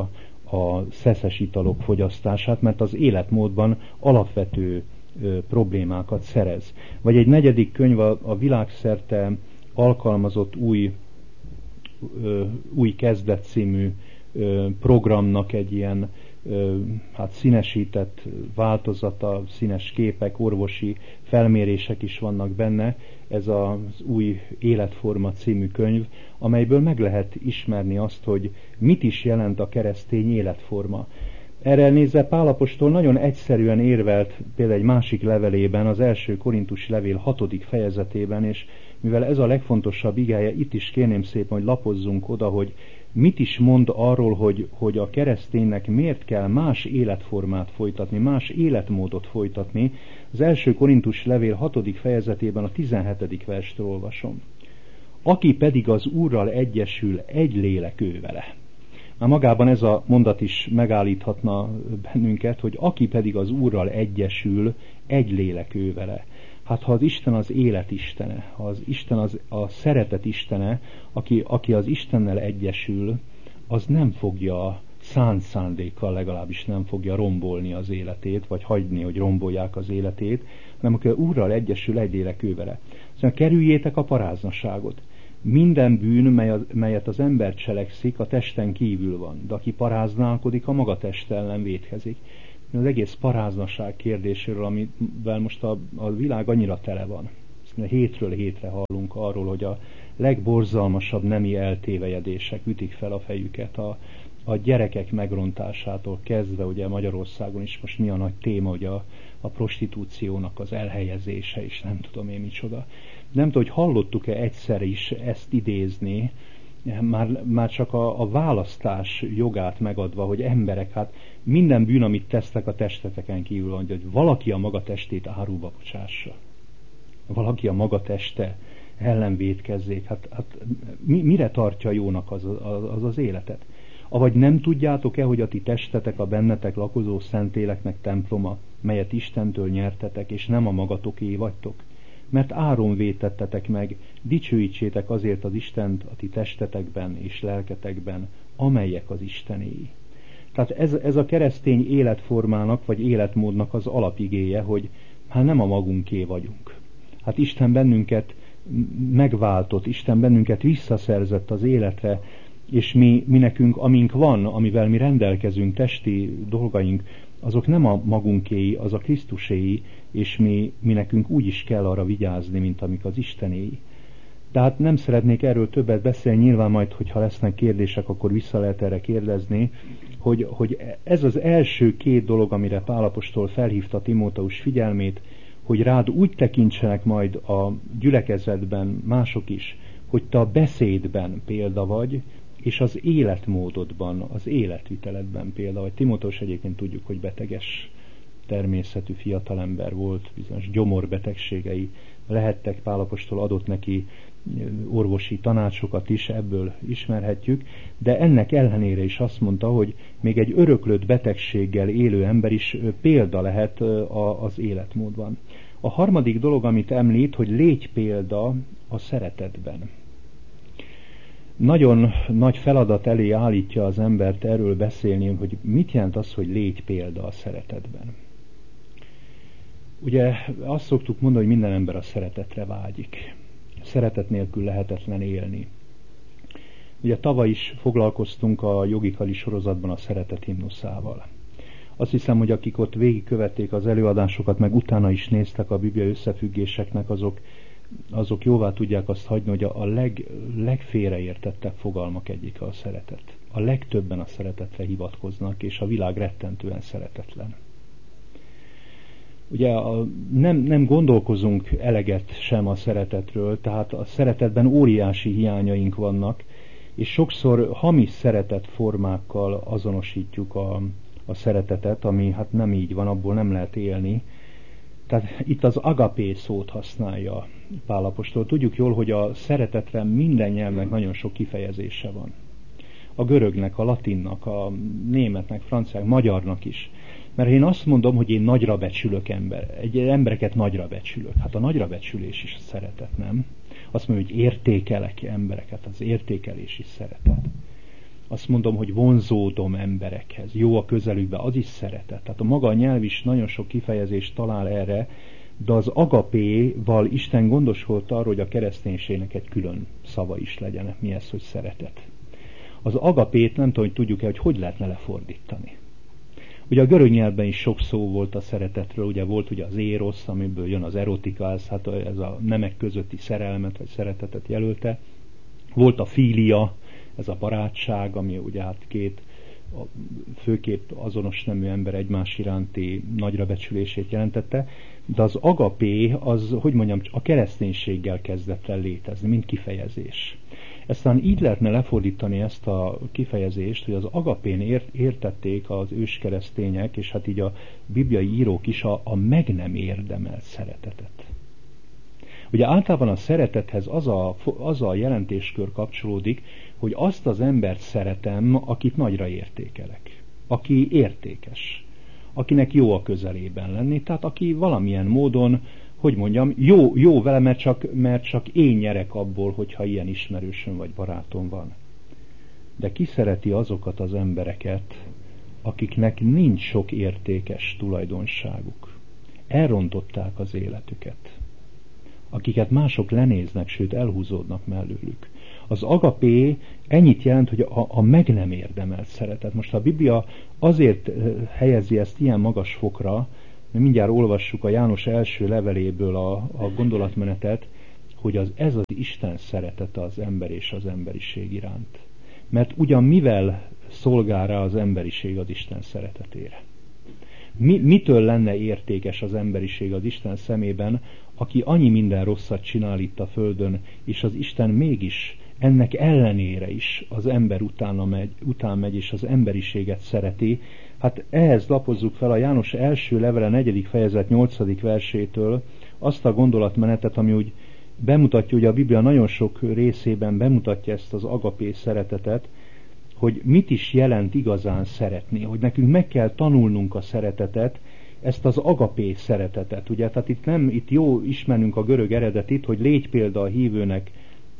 a szeszes italok fogyasztását, mert az életmódban alapvető ö, problémákat szerez. Vagy egy negyedik könyv a, a világszerte alkalmazott új, ö, új kezdet című ö, programnak egy ilyen ö, hát színesített változata, színes képek, orvosi felmérések is vannak benne. Ez az új Életforma című könyv, amelyből meg lehet ismerni azt, hogy mit is jelent a keresztény életforma. Erre nézve Pál apostol nagyon egyszerűen érvelt például egy másik levelében, az első Korintusi levél hatodik fejezetében, és mivel ez a legfontosabb igeje, itt is kérném szépen, hogy lapozzunk oda, hogy mit is mond arról, hogy, hogy a kereszténynek miért kell más életformát folytatni, más életmódot folytatni. Az első Korintusi levél hatodik fejezetében a tizenhetedik verstől olvasom. Aki pedig az Úrral egyesül, egy lélek ő vele. Már magában ez a mondat is megállíthatna bennünket, hogy aki pedig az Úrral egyesül, egy lélek ő vele. Hát ha az Isten az élet istene, ha az Isten az a szeretet istene, aki, aki az Istennel egyesül, az nem fogja szánt szándékkal legalábbis nem fogja rombolni az életét, vagy hagyni, hogy rombolják az életét, hanem aki Úrral egyesül, egy lélek ő vele. Szóval kerüljétek a paráznaságot. Minden bűn, mely az, melyet az ember cselekszik, a testen kívül van, de aki paráználkodik, a maga test ellen vétkezik. Az egész paráznaság kérdéséről, amivel most a, a világ annyira tele van. Hétről hétre hallunk arról, hogy a legborzalmasabb nemi eltévejedések ütik fel a fejüket, a, a gyerekek megrontásától kezdve, ugye Magyarországon is most mi a nagy téma, hogy a, a prostitúciónak az elhelyezése, és nem tudom én micsoda. Nem tudom, hogy hallottuk-e egyszer is ezt idézni, már, már csak a, a választás jogát megadva, hogy emberek, hát minden bűn, amit tesztek a testeteken kívül van, hogy valaki a maga testét áruba bocsássa. Valaki a maga teste ellen vétkezzék. Hát, hát mi, mire tartja jónak az az, az az életet? Avagy nem tudjátok-e, hogy a ti testetek a bennetek lakozó szentéleknek temploma, melyet Istentől nyertetek, és nem a magatoké vagytok? Mert áron vétettetek meg, dicsőítsétek azért az Istent a ti testetekben és lelketekben, amelyek az Istenéi. Tehát ez, ez a keresztény életformának, vagy életmódnak az alapigéje, hogy hát nem a magunké vagyunk. Hát Isten bennünket megváltott, Isten bennünket visszaszerzett az életre, és mi, mi nekünk, amink van, amivel mi rendelkezünk, testi dolgaink, azok nem a magunkéi, az a Krisztuséi, és mi, mi nekünk úgy is kell arra vigyázni, mint amik az Istenéi. Tehát nem szeretnék erről többet beszélni, nyilván majd, hogyha lesznek kérdések, akkor vissza lehet erre kérdezni, hogy, hogy ez az első két dolog, amire Pál apostol felhívta Timóteus figyelmét, hogy rád úgy tekintsenek majd a gyülekezetben mások is, hogy te a beszédben példa vagy, és az életmódodban, az életviteledben példa vagy. Timóteus egyébként tudjuk, hogy beteges természetű fiatalember volt, bizonyos gyomorbetegségei lehettek, Pál apostol adott neki orvosi tanácsokat is, ebből ismerhetjük, de ennek ellenére is azt mondta, hogy még egy öröklött betegséggel élő ember is példa lehet az életmódban. A harmadik dolog, amit említ, hogy légy példa a szeretetben. Nagyon nagy feladat elé állítja az embert erről beszélni, hogy mit jelent az, hogy légy példa a szeretetben. Ugye azt szoktuk mondani, hogy minden ember a szeretetre vágyik. Szeretet nélkül lehetetlen élni. Ugye tavaly is foglalkoztunk a Jogikali sorozatban a szeretet himnuszával. Azt hiszem, hogy akik ott végigkövették az előadásokat, meg utána is néztek a bibliai összefüggéseknek, azok, azok jóvá tudják azt hagyni, hogy a leg, legfélreértettebb fogalmak egyike a szeretet. A legtöbben a szeretetre hivatkoznak, és a világ rettentően szeretetlen. Ugye a, nem, nem gondolkozunk eleget sem a szeretetről, tehát a szeretetben óriási hiányaink vannak, és sokszor hamis szeretetformákkal azonosítjuk a, a szeretetet, ami hát nem így van, abból nem lehet élni. Tehát itt az agapé szót használja Pál apostol. Tudjuk jól, hogy a szeretetre minden nyelvnek nagyon sok kifejezése van. A görögnek, a latinnak, a németnek, franciának, magyarnak is. Mert én azt mondom, hogy én nagyra becsülök ember, egy embereket nagyra becsülök. Hát a nagyra becsülés is szeretet, nem? Azt mondom, hogy értékelek embereket, az értékelés is szeretet. Azt mondom, hogy vonzódom emberekhez, jó a közelükbe, az is szeretet. Tehát a maga a nyelv is nagyon sok kifejezést talál erre, de az agapéval Isten gondoskodott arról, hogy a kereszténységnek egy külön szava is legyen. Mi ez, hogy szeretet? Az agapét nem tudom, hogy tudjuk-e, hogy hogy lehetne lefordítani. Ugye a görög nyelvben is sok szó volt a szeretetről, ugye volt ugye az érosz, amiből jön az erotika, ez, hát ez a nemek közötti szerelmet vagy szeretetet jelölte. Volt a fília, ez a barátság, ami ugye hát két, főképp azonos nemű ember egymás iránti nagyra becsülését jelentette, de az agapé, az, hogy mondjam, a kereszténységgel kezdett el létezni, mint kifejezés. Aztán így lehetne lefordítani ezt a kifejezést, hogy az agapén ért, értették az őskeresztények, és hát így a bibliai írók is a, a meg nem érdemelt szeretetet. Ugye általában a szeretethez az a, az a jelentéskör kapcsolódik, hogy azt az embert szeretem, akit nagyra értékelek, aki értékes, akinek jó a közelében lenni, tehát aki valamilyen módon, hogy mondjam, jó, jó vele, mert csak, mert csak én nyerek abból, hogyha ilyen ismerősöm vagy barátom van. de ki szereti azokat az embereket, akiknek nincs sok értékes tulajdonságuk. Elrontották az életüket. Akiket mások lenéznek, sőt elhúzódnak mellőlük. Az agapé ennyit jelent, hogy a, a meg nem érdemelt szeretet. Most a Biblia azért helyezi ezt ilyen magas fokra, mert mindjárt olvassuk a János első leveléből a, a gondolatmenetet, hogy az, ez az Isten szeretete az ember és az emberiség iránt. Mert ugyan mivel szolgál rá az emberiség az Isten szeretetére? Mi, mitől lenne értékes az emberiség az Isten szemében, aki annyi minden rosszat csinál itt a földön, és az Isten mégis ennek ellenére is az ember utána megy, után megy, és az emberiséget szereti. Hát ehhez lapozzuk fel a János első levele negyedik fejezet nyolcadik versétől azt a gondolatmenetet, ami úgy bemutatja, hogy a Biblia nagyon sok részében bemutatja ezt az agapé szeretetet, hogy mit is jelent igazán szeretni, hogy nekünk meg kell tanulnunk a szeretetet, ezt az agapé szeretetet, ugye, tehát itt nem, itt jó ismernünk a görög eredetit, hogy légy példa a hívőnek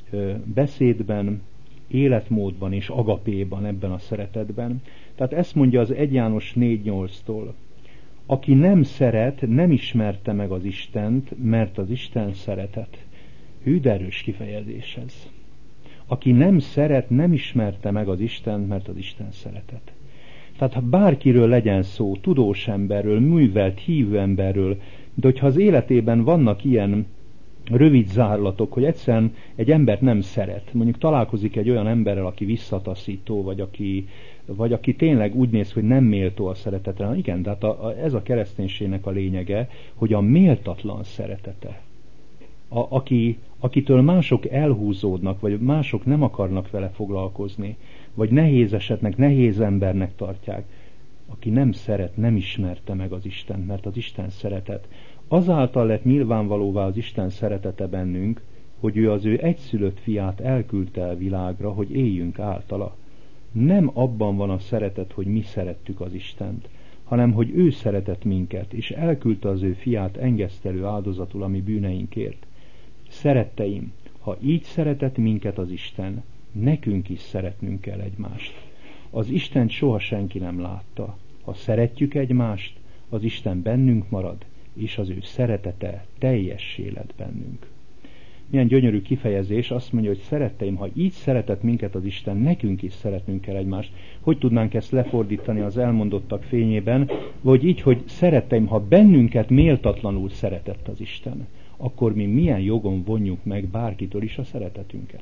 beszédben, életmódban és agapéban, ebben a szeretetben. Tehát ezt mondja az egy János négy nyolctól. Aki nem szeret, nem ismerte meg az Istent, mert az Isten szeretet. Hű, de erős kifejezés ez. Aki nem szeret, nem ismerte meg az Istent, mert az Isten szeretet. Tehát ha bárkiről legyen szó, tudós emberről, művelt, hívő emberről, de hogyha az életében vannak ilyen rövid zárlatok, hogy egyszerűen egy embert nem szeret, mondjuk találkozik egy olyan emberrel, aki visszataszító, vagy aki, vagy aki tényleg úgy néz, hogy nem méltó a szeretetre. Igen, de hát a, a, ez a kereszténységnek a lényege, hogy a méltatlan szeretete, a, aki, akitől mások elhúzódnak, vagy mások nem akarnak vele foglalkozni, vagy nehéz esetnek, nehéz embernek tartják, aki nem szeret, nem ismerte meg az Istent, mert az Isten szeretet. Azáltal lett nyilvánvalóvá az Isten szeretete bennünk, hogy ő az ő egyszülött fiát elküldte el világra, hogy éljünk általa. Nem abban van a szeretet, hogy mi szerettük az Istent, hanem hogy ő szeretett minket, és elküldte az ő fiát engesztelő áldozatul a mi bűneinkért. Szeretteim, ha így szeretett minket az Isten, nekünk is szeretnünk kell egymást. Az Istent soha senki nem látta. Ha szeretjük egymást, az Isten bennünk marad, és az ő szeretete teljessé lett bennünk. Milyen gyönyörű kifejezés, azt mondja, hogy szeretteim, ha így szeretett minket az Isten, nekünk is szeretnünk kell egymást. Hogy tudnánk ezt lefordítani az elmondottak fényében? Vagy így, hogy szeretteim, ha bennünket méltatlanul szeretett az Isten, akkor mi milyen jogon vonjuk meg bárkitől is a szeretetünket?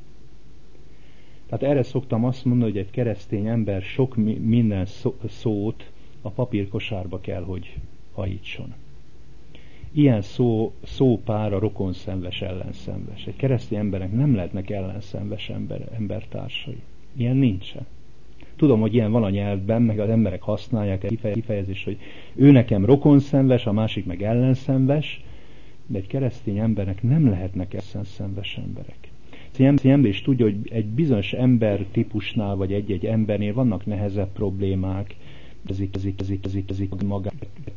Tehát erre szoktam azt mondani, hogy egy keresztény ember sok minden szót a papírkosárba kell, hogy hajítson. Ilyen szó, szópár a rokonszenves, ellenszenves. Egy keresztény embernek nem lehetnek ellenszenves ember, embertársai. Ilyen nincsen. Tudom, hogy ilyen van a nyelvben, meg az emberek használják egy kifejezést, hogy ő nekem rokonszenves, a másik meg ellenszenves, de egy keresztény embernek nem lehetnek ellenszenves emberek. Az ember is tudja, hogy egy bizonyos ember típusnál, vagy egy-egy embernél vannak nehezebb problémák, ezik, ezik, ezik, ezik, ezik magát,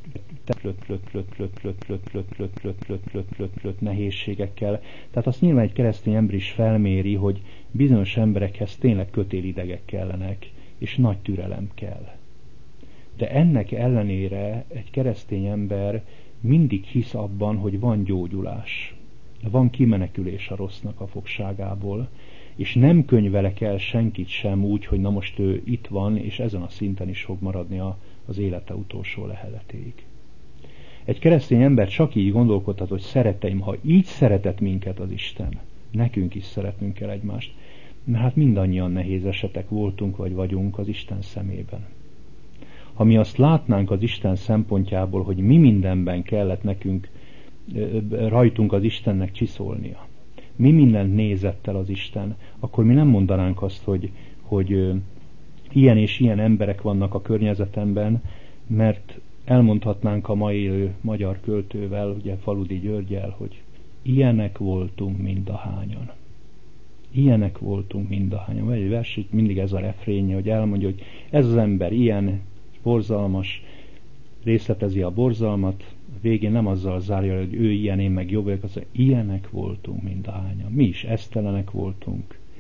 nehézségekkel. Tehát azt nyilván egy keresztény ember is felméri, hogy bizonyos emberekhez tényleg kötélidegek kellenek, és nagy türelem kell. De ennek ellenére egy keresztény ember mindig hisz abban, hogy van gyógyulás, van kimenekülés a rossznak a fogságából, és nem könyvelek el senkit sem úgy, hogy na most ő itt van, és ezen a szinten is fog maradni a, az élete utolsó leheletéig. Egy keresztény ember csak így gondolkodhat, hogy szeretteim, ha így szeretett minket az Isten, nekünk is szeretnünk kell egymást, mert hát mindannyian nehéz esetek voltunk, vagy vagyunk az Isten szemében. Ha mi azt látnánk az Isten szempontjából, hogy mi mindenben kellett nekünk, rajtunk az Istennek csiszolnia, mi mindent nézett el az Isten, akkor mi nem mondanánk azt, hogy, hogy ilyen és ilyen emberek vannak a környezetemben, mert elmondhatnánk a mai élő magyar költővel, ugye Faludi Györgyel, hogy ilyenek voltunk mindahányan. Ilyenek voltunk mindahányan. Egy vers, mindig ez a refrénye, hogy elmondja, hogy ez az ember ilyen, borzalmas, részletezi a borzalmat, végén nem azzal zárja, hogy ő ilyen, én meg jobb vagyok, az, hogy ilyenek voltunk mindahányan. Mi is esztelenek voltunk,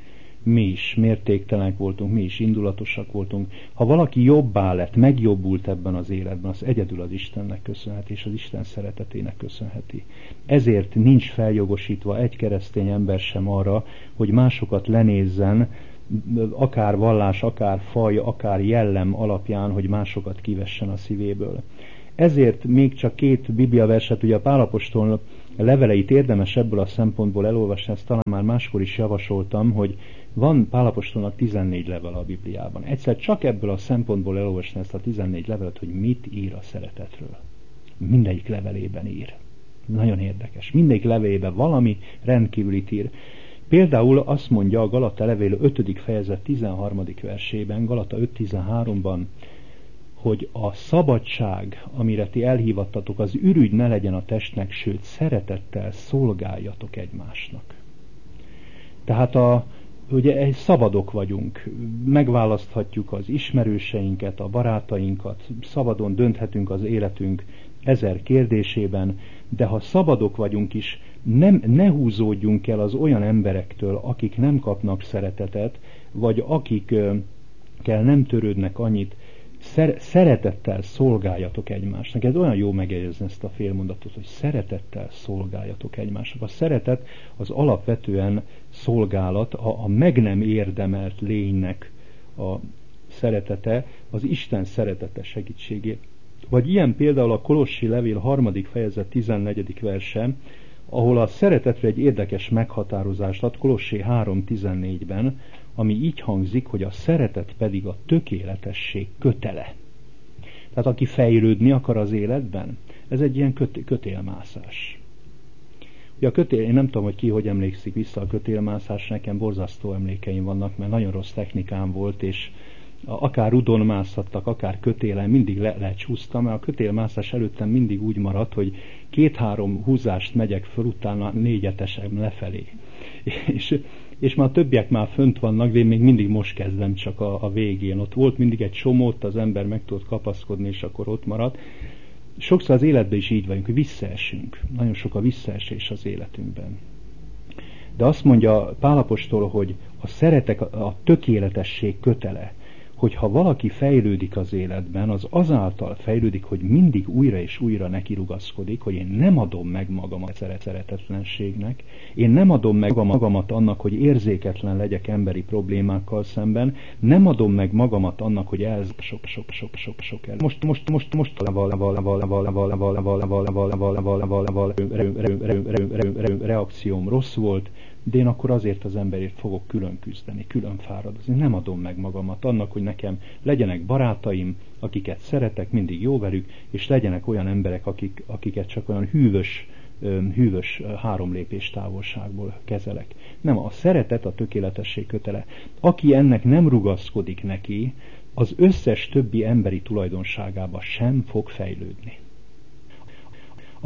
mi is mértéktelenek voltunk, mi is indulatosak voltunk. Ha valaki jobbá lett, megjobbult ebben az életben, az egyedül az Istennek köszönheti, és az Isten szeretetének köszönheti. Ezért nincs feljogosítva egy keresztény ember sem arra, hogy másokat lenézzen, akár vallás, akár faj, akár jellem alapján, hogy másokat kivessen a szívéből. Ezért még csak két bibliaverset, ugye a Pál apostol leveleit érdemes ebből a szempontból elolvasni, ezt talán már máskor is javasoltam, hogy van Pál apostolnak tizennégy level a Bibliában. Egyszer csak ebből a szempontból elolvasni ezt a tizennégy levelet, hogy mit ír a szeretetről. Mindegyik levelében ír. Nagyon érdekes. Mindegyik levelében valami rendkívülit ír. Például azt mondja a Galata levél ötödik fejezet tizenharmadik versében, Galata öt tizenháromban, hogy a szabadság, amire ti elhívattatok, az ürügy ne legyen a testnek, sőt, szeretettel szolgáljatok egymásnak. Tehát a, ugye szabadok vagyunk, megválaszthatjuk az ismerőseinket, a barátainkat, szabadon dönthetünk az életünk ezer kérdésében, de ha szabadok vagyunk is, nem, ne húzódjunk el az olyan emberektől, akik nem kapnak szeretetet, vagy akikkel nem törődnek annyit, szeretettel szolgáljatok egymásnak. Ez olyan jó megjegyezni ezt a félmondatot, hogy szeretettel szolgáljatok egymásnak. A szeretet az alapvetően szolgálat, a, a meg nem érdemelt lénynek a szeretete, az Isten szeretete segítségét. Vagy ilyen például a Kolossi levél harmadik fejezet tizennegyedik verse, ahol a szeretetre egy érdekes meghatározást ad Kolossé három tizennégyben, ami így hangzik, hogy a szeretet pedig a tökéletesség kötele. Tehát aki fejlődni akar az életben, ez egy ilyen köt- kötélmászás. Ugye a kötél, én nem tudom, hogy ki hogy emlékszik vissza a kötélmászás, nekem borzasztó emlékeim vannak, mert nagyon rossz technikám volt, és akár rudon mászhattak, akár kötélen, mindig le, lecsúsztam, mert a kötélmászás előttem mindig úgy maradt, hogy két-három húzást megyek föl, utána négyetesem lefelé. És, és már a többiek már fönt vannak, de én még mindig most kezdem csak a, a végén. Ott volt mindig egy csomót, az ember meg tudott kapaszkodni, és akkor ott maradt. Sokszor az életben is így vagyunk, hogy visszaesünk. Nagyon sok a visszaesés az életünkben. De azt mondja Pál apostol, hogy a szeretet a tökéletesség kötele, hogyha valaki fejlődik az életben, az azáltal fejlődik, hogy mindig újra és újra neki rugaszkodik, hogy én nem adom meg magamat szeretetlenségnek, én nem adom meg magamat annak, hogy érzéketlen legyek emberi problémákkal szemben, nem adom meg magamat annak, hogy ez sok sok sok sok sok el. Most most most most reakcióm rossz volt, de én akkor azért az emberért fogok külön küzdeni, külön fáradozni. Nem adom meg magamat annak, hogy nekem legyenek barátaim, akiket szeretek, mindig jó velük, és legyenek olyan emberek, akik, akiket csak olyan hűvös, hűvös három lépés távolságból kezelek. Nem, a szeretet a tökéletesség kötele. Aki ennek nem rugaszkodik neki, az összes többi emberi tulajdonságába sem fog fejlődni. A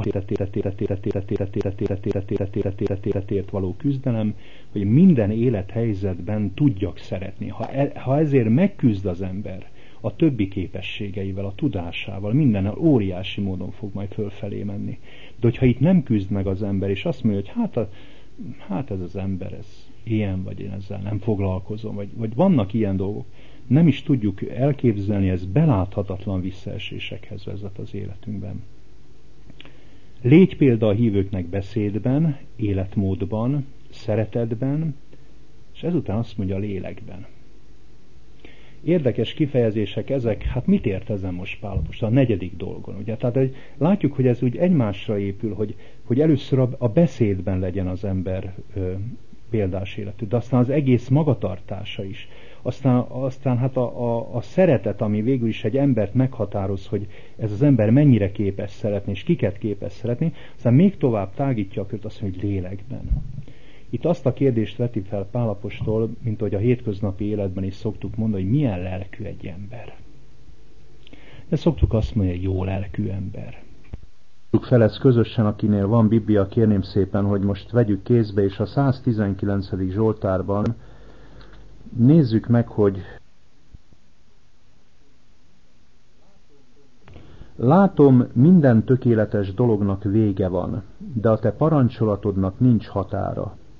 életért való küzdelem, hogy minden élethelyzetben tudjak szeretni. Ha, e, ha ezért megküzd az ember a többi képességeivel, a tudásával, mindennel óriási módon fog majd fölfelé menni. De hogyha itt nem küzd meg az ember, és azt mondja, hogy hát, a, hát ez az ember, ez ilyen, vagy én ezzel nem foglalkozom, vagy, vagy vannak ilyen dolgok, nem is tudjuk elképzelni, ez beláthatatlan visszaesésekhez vezet az életünkben. Légy példa a hívőknek beszédben, életmódban, szeretetben, és ezután azt mondja a lélekben. Érdekes kifejezések ezek, hát mit ért ezen most Pál apostol? A negyedik dolgon, ugye? Tehát látjuk, hogy ez úgy egymásra épül, hogy, hogy először a, a beszédben legyen az ember ö, példás életű, de aztán az egész magatartása is. Aztán, aztán hát a, a, a szeretet, ami végül is egy embert meghatároz, hogy ez az ember mennyire képes szeretni, és kiket képes szeretni, aztán még tovább tágítja a kört, azt mondja, hogy lélekben. Itt azt a kérdést veti fel Pál apostol, mint ahogy a hétköznapi életben is szoktuk mondani, hogy milyen lelkű egy ember. De szoktuk azt mondani, hogy jó lelkű ember. Fel ezt közösen, akinél van Biblia, kérném szépen, hogy most vegyük kézbe, és a száztizenkilencedik Zsoltárban nézzük meg, hogy látom, minden tökéletes dolognak vége van, de a te parancsolatodnak nincs határa.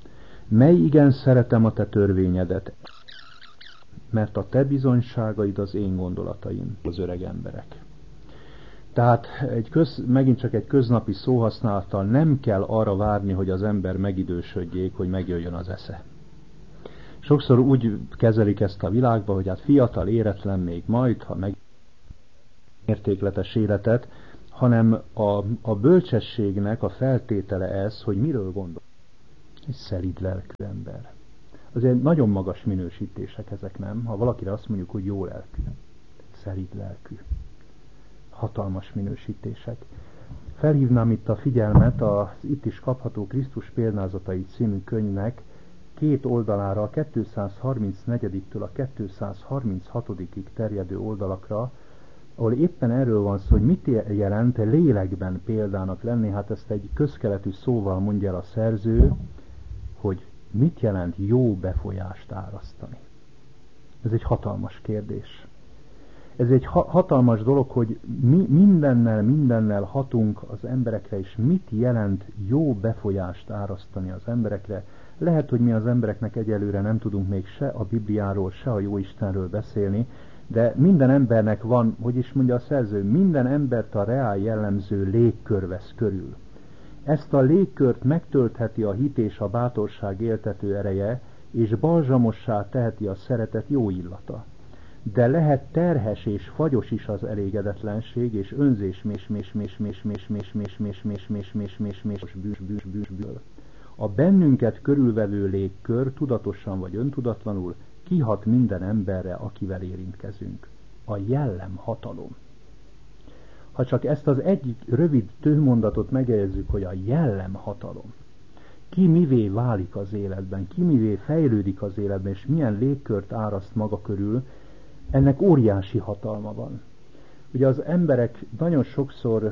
Mely igen szeretem a te törvényedet, mert a te bizonyságaid az én gondolataim, az öreg emberek. Tehát egy köz, megint csak egy köznapi szóhasználattal nem kell arra várni, hogy az ember megidősödjék, hogy megjöjjön az esze. Sokszor úgy kezelik ezt a világba, hogy hát fiatal, éretlen még majd, ha meg értékletes életet, hanem a, a bölcsességnek a feltétele ez, hogy miről gondol. Egy szelíd lelkű ember. Azért nagyon magas minősítések ezek, nem? Ha valakire azt mondjuk, hogy jó lelkű, szelíd lelkű. Hatalmas minősítések. Felhívnám itt a figyelmet az itt is kapható Krisztus példázatai című könyvnek két oldalára, a kétszázharmincnégytől a kétszázharminchatodikig terjedő oldalakra, ahol éppen erről van szó, hogy mit jelent lélekben példának lenni. Hát ezt egy közkeletű szóval mondja el a szerző, hogy mit jelent jó befolyást árasztani. Ez egy hatalmas kérdés. Ez egy ha- hatalmas dolog, hogy mi mindennel, mindennel hatunk az emberekre, és mit jelent jó befolyást árasztani az emberekre. Lehet, hogy mi az embereknek egyelőre nem tudunk még se a Bibliáról, se a Jóistenről beszélni, de minden embernek van, hogy is mondja a szerző, minden embert a reál jellemző légkör vesz körül. Ezt a légkört megtöltheti a hit és a bátorság éltető ereje, és balzsamossá teheti a szeretet jó illata. De lehet terhes és fagyos is az elégedetlenség, és önzés més més més més més més més més més més més més més bűs bűs bűs bűs. A bennünket körülvevő légkör tudatosan vagy öntudatlanul kihat minden emberre, akivel érintkezünk. A jellem hatalom. Ha csak ezt az egyik rövid tőmondatot megjegyezzük, hogy a jellem hatalom. Ki mivé válik az életben, ki mivé fejlődik az életben, és milyen légkört áraszt maga körül, ennek óriási hatalma van. Ugye az emberek nagyon sokszor,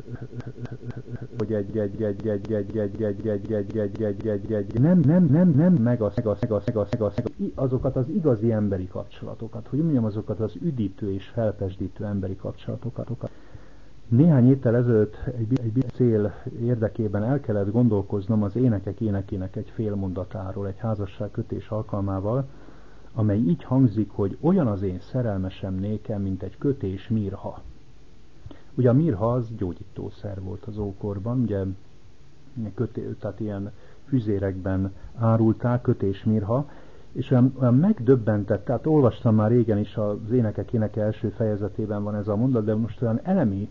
hogy egy egy egy egy egy egy egy egy egy egy egy egy egy nem nem nem nem meg a meg a meg a meg a meg a azokat az igazi emberi kapcsolatokat, hogy mondjam, azokat az üdítő és felpesdítő emberi kapcsolatokat. Néhány héttel ezelőtt egy, egy cél érdekében el kellett gondolkoznom az Énekek énekének egy fél mondatáról, egy házasságkötés alkalmával, amely így hangzik, hogy olyan az én szerelmesem nékem, mint egy kötés mirha. Ugye a mirha az gyógyítószer volt az ókorban, ugye köté, tehát ilyen füzérekben árulták, kötés mirha, és olyan, olyan megdöbbentett, tehát olvastam már régen is, az Énekek éneke első fejezetében van ez a mondat, de most olyan elemi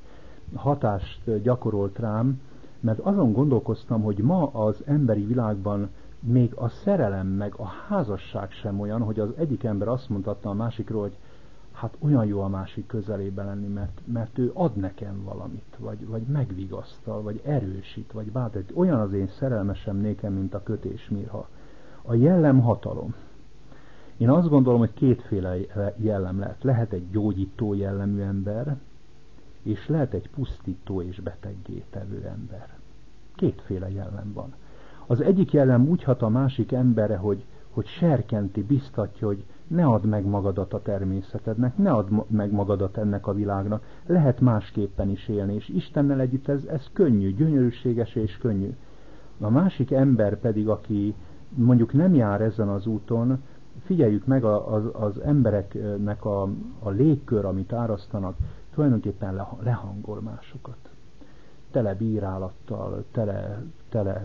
hatást gyakorolt rám, mert azon gondolkoztam, hogy ma az emberi világban még a szerelem meg a házasság sem olyan, hogy az egyik ember azt mondhatta a másikról, hogy hát olyan jó a másik közelében lenni, mert, mert ő ad nekem valamit, vagy, vagy megvigasztal, vagy erősít, vagy bátorít. Olyan az én szerelmesem nékem, mint a kötés mirha. A jellem hatalom. Én azt gondolom, hogy kétféle jellem lehet. Lehet egy gyógyító jellemű ember, és lehet egy pusztító és beteggé tevő ember. Kétféle jellem van. Az egyik jellem úgy hat a másik emberre, hogy, hogy serkenti, biztatja, hogy ne add meg magadat a természetednek, ne add meg magadat ennek a világnak, lehet másképpen is élni, és Istennel együtt ez, ez könnyű, gyönyörűséges és könnyű. A másik ember pedig, aki mondjuk nem jár ezen az úton, figyeljük meg az, az embereknek a, a légkör, amit árasztanak, tulajdonképpen lehangol másokat. Tele bírálattal, tele, tele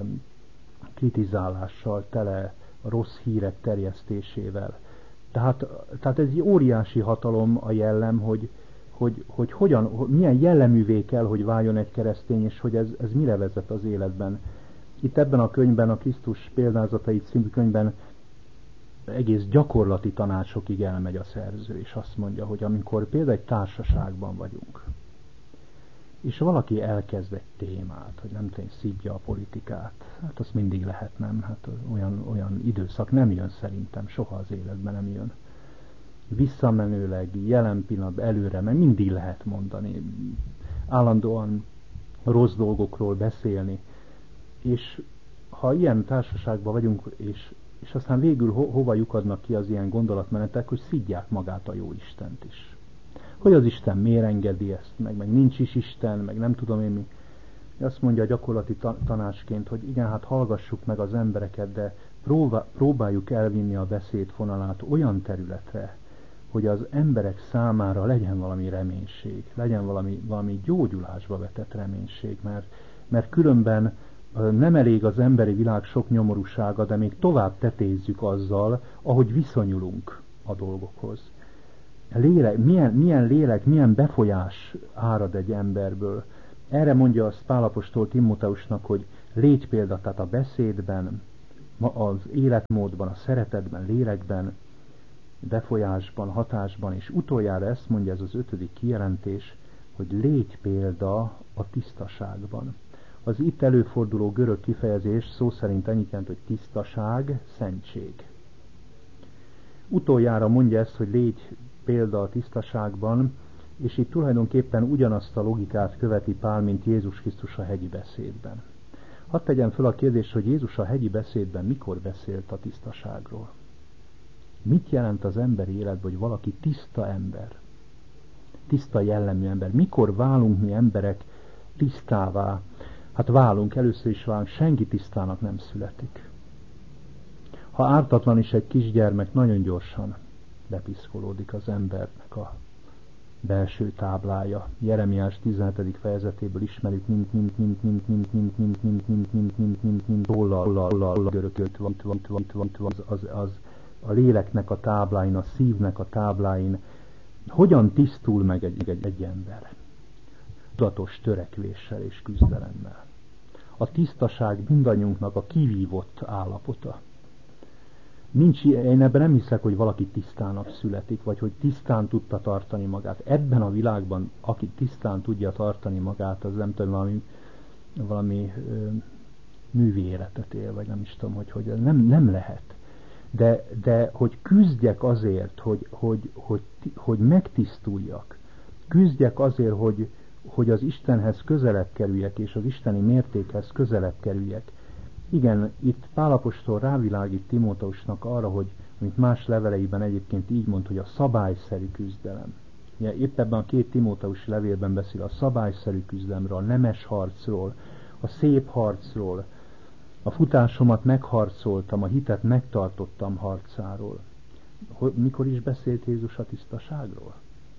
kritizálással, tele rossz hírek terjesztésével. Tehát, tehát ez egy óriási hatalom a jellem, hogy, hogy, hogy hogyan, milyen jelleművé kell, hogy váljon egy keresztény, és hogy ez, ez mire vezet az életben. Itt ebben a könyvben, a Krisztus példázatai című könyvben egész gyakorlati tanácsokig elmegy a szerző, és azt mondja, hogy amikor például egy társaságban vagyunk, és valaki elkezd egy témát, hogy nem tudom, szívja a politikát, hát azt mindig lehet, nem? Hát olyan, olyan időszak nem jön szerintem, soha az életben nem jön. Visszamenőleg, jelen pillanatban, előre, mert mindig lehet mondani, állandóan rossz dolgokról beszélni, és ha ilyen társaságban vagyunk, és, és aztán végül ho, hova lyukadnak ki az ilyen gondolatmenetek, hogy szidják magát a jó Istent is. Hogy az Isten miért engedi ezt, meg, meg nincs is Isten, meg nem tudom én mi. Azt mondja a gyakorlati tanácsként, hogy igen, hát hallgassuk meg az embereket, de, próbáljuk elvinni a beszédfonalát olyan területre, hogy az emberek számára legyen valami reménység, legyen valami, valami gyógyulásba vetett reménység, mert, mert különben nem elég az emberi világ sok nyomorúsága, de még tovább tetézzük azzal, ahogy viszonyulunk a dolgokhoz. Lélek, milyen, milyen lélek, milyen befolyás árad egy emberből. Erre mondja azt Pál apostol Timóteusnak, hogy légy példa, tehát a beszédben, az életmódban, a szeretetben, lélekben, befolyásban, hatásban, és utoljára ezt mondja ez az ötödik kijelentés, hogy légy példa a tisztaságban. Az itt előforduló görög kifejezés szó szerint ennyit jelent, hogy tisztaság, szentség. Utoljára mondja ezt, hogy légy példa a tisztaságban, és itt tulajdonképpen ugyanazt a logikát követi Pál, mint Jézus Krisztus a hegyi beszédben. Hadd tegyem föl a kérdést, hogy Jézus a hegyi beszédben mikor beszélt a tisztaságról? Mit jelent az emberi életben, hogy valaki tiszta ember? Tiszta jellemű ember. Mikor válunk mi emberek tisztává? Hát válunk, először is válunk, senki tisztának nem születik. Ha ártatlan is egy kisgyermek, nagyon gyorsan bepiszkolódik az embernek a belső táblája. Jeremiás tizenhetedik fejezetéből ismerjük, mint mint mint mint mint mint mint mint mint mint mint mint mint tollal görökölt van az az a léleknek a tábláin, a szívnek a tábláin. Hogyan tisztul meg egy, egy, egy ember? Tudatos törekvéssel és küzdelemmel. A tisztaság mindannyiunknak a kivívott állapota. Nincs, én ebben nem hiszek, hogy valaki tisztának születik, vagy hogy tisztán tudta tartani magát. Ebben a világban, aki tisztán tudja tartani magát, az nem tudom, valami, valami ö, művi életet él, vagy nem is tudom, hogy, hogy nem, nem lehet. De, de hogy küzdjek azért, hogy, hogy, hogy, hogy megtisztuljak, küzdjek azért, hogy, hogy az Istenhez közelebb kerüljek, és az isteni mértékhez közelebb kerüljek. Igen, itt Pál apostol rávilágít Timóteusnak arra, hogy, amit más leveleiben egyébként így mond, hogy a szabályszerű küzdelem. Ugye, épp ebben a két Timóteusi levélben beszél a szabályszerű küzdelemről, a nemes harcról, a szép harcról, a futásomat megharcoltam, a hitet megtartottam harcáról. Mikor is beszélt Jézus a tisztaságról?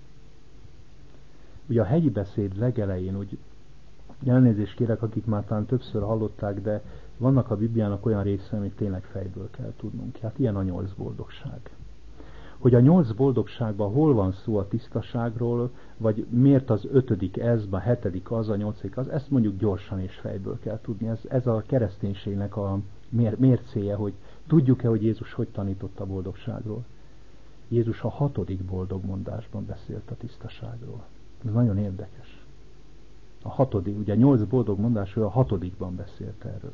Ugye a hegyi beszéd legelején, úgy elnézést kérek, akik már talán többször hallották, de vannak a Bibliának olyan része, amit tényleg fejből kell tudnunk. Hát ilyen a nyolc boldogság. Hogy a nyolc boldogságban hol van szó a tisztaságról, vagy miért az ötödik ez, a hetedik az, a nyolcadik az, ezt mondjuk gyorsan és fejből kell tudni. Ez, ez a kereszténységnek a mér, mércéje, hogy tudjuk-e, hogy Jézus hogy tanított a boldogságról. Jézus a hatodik boldogmondásban beszélt a tisztaságról. Ez nagyon érdekes. A hatodik, ugye nyolc boldogmondásról a hatodikban beszélt erről.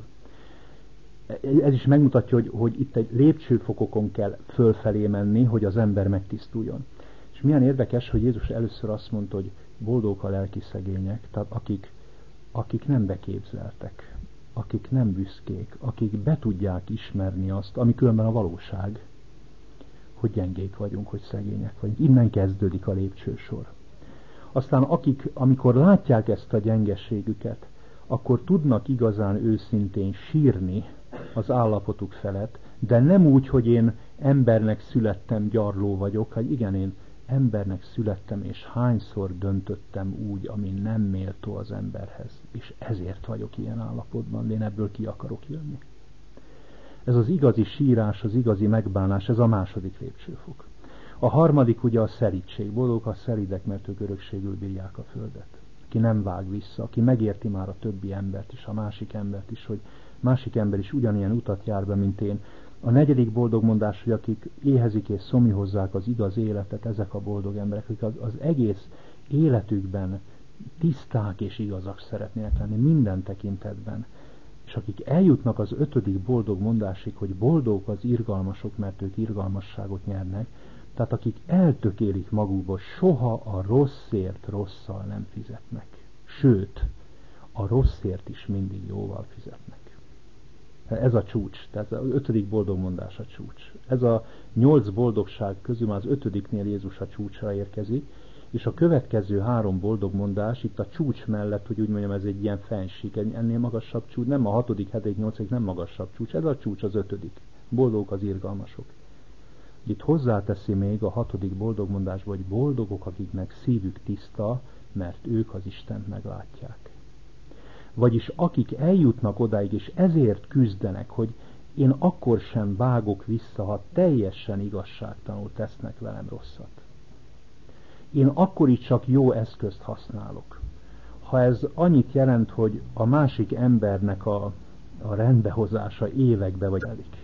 Ez is megmutatja, hogy, hogy itt egy lépcsőfokokon kell fölfelé menni, hogy az ember megtisztuljon. És milyen érdekes, hogy Jézus először azt mondta, hogy boldogok a lelki szegények, tehát akik, akik nem beképzeltek, akik nem büszkék, akik be tudják ismerni azt, ami különben a valóság, hogy gyengék vagyunk, hogy szegények vagyunk. Innen kezdődik a lépcsősor. Aztán akik, amikor látják ezt a gyengeségüket, akkor tudnak igazán őszintén sírni az állapotuk felett, de nem úgy, hogy én embernek születtem, gyarló vagyok, hogy igen, én embernek születtem, és hányszor döntöttem úgy, ami nem méltó az emberhez, és ezért vagyok ilyen állapotban, én ebből ki akarok jönni. Ez az igazi sírás, az igazi megbánás, ez a második lépcsőfok. A harmadik ugye a szerítség. Boldogok a szeridek, mert ők örökségül bírják a földet. Aki nem vág vissza, aki megérti már a többi embert is, a másik embert is, hogy másik ember is ugyanilyen utat jár be, mint én. A negyedik boldogmondás, hogy akik éhezik és szomjhozzák az igaz életet, ezek a boldog emberek, akik az, az egész életükben tiszták és igazak szeretnének lenni minden tekintetben. És akik eljutnak az ötödik boldogmondásig, hogy boldogok az irgalmasok, mert ők irgalmasságot nyernek, tehát akik eltökélik magukból, soha a rosszért rosszal nem fizetnek. Sőt, a rosszért is mindig jóval fizetnek. Ez a csúcs, tehát az ötödik boldogmondás a csúcs. Ez a nyolc boldogság közül már az ötödiknél Jézus a csúcsra érkezik, és a következő három boldogmondás itt a csúcs mellett, hogy úgy mondjam, ez egy ilyen fensík, ennél magasabb csúcs, nem a hatodik, hetedik, nyolcadik, nem magasabb csúcs, ez a csúcs az ötödik. Boldogok az irgalmasok. Itt hozzáteszi még a hatodik boldogmondásba, hogy boldogok, akiknek szívük tiszta, mert ők az Istent meglátják. Vagyis akik eljutnak odáig, és ezért küzdenek, hogy én akkor sem vágok vissza, ha teljesen igazságtalanul tesznek velem rosszat. Én akkor is csak jó eszközt használok. Ha ez annyit jelent, hogy a másik embernek a, a rendbehozása évekbe vagy elik.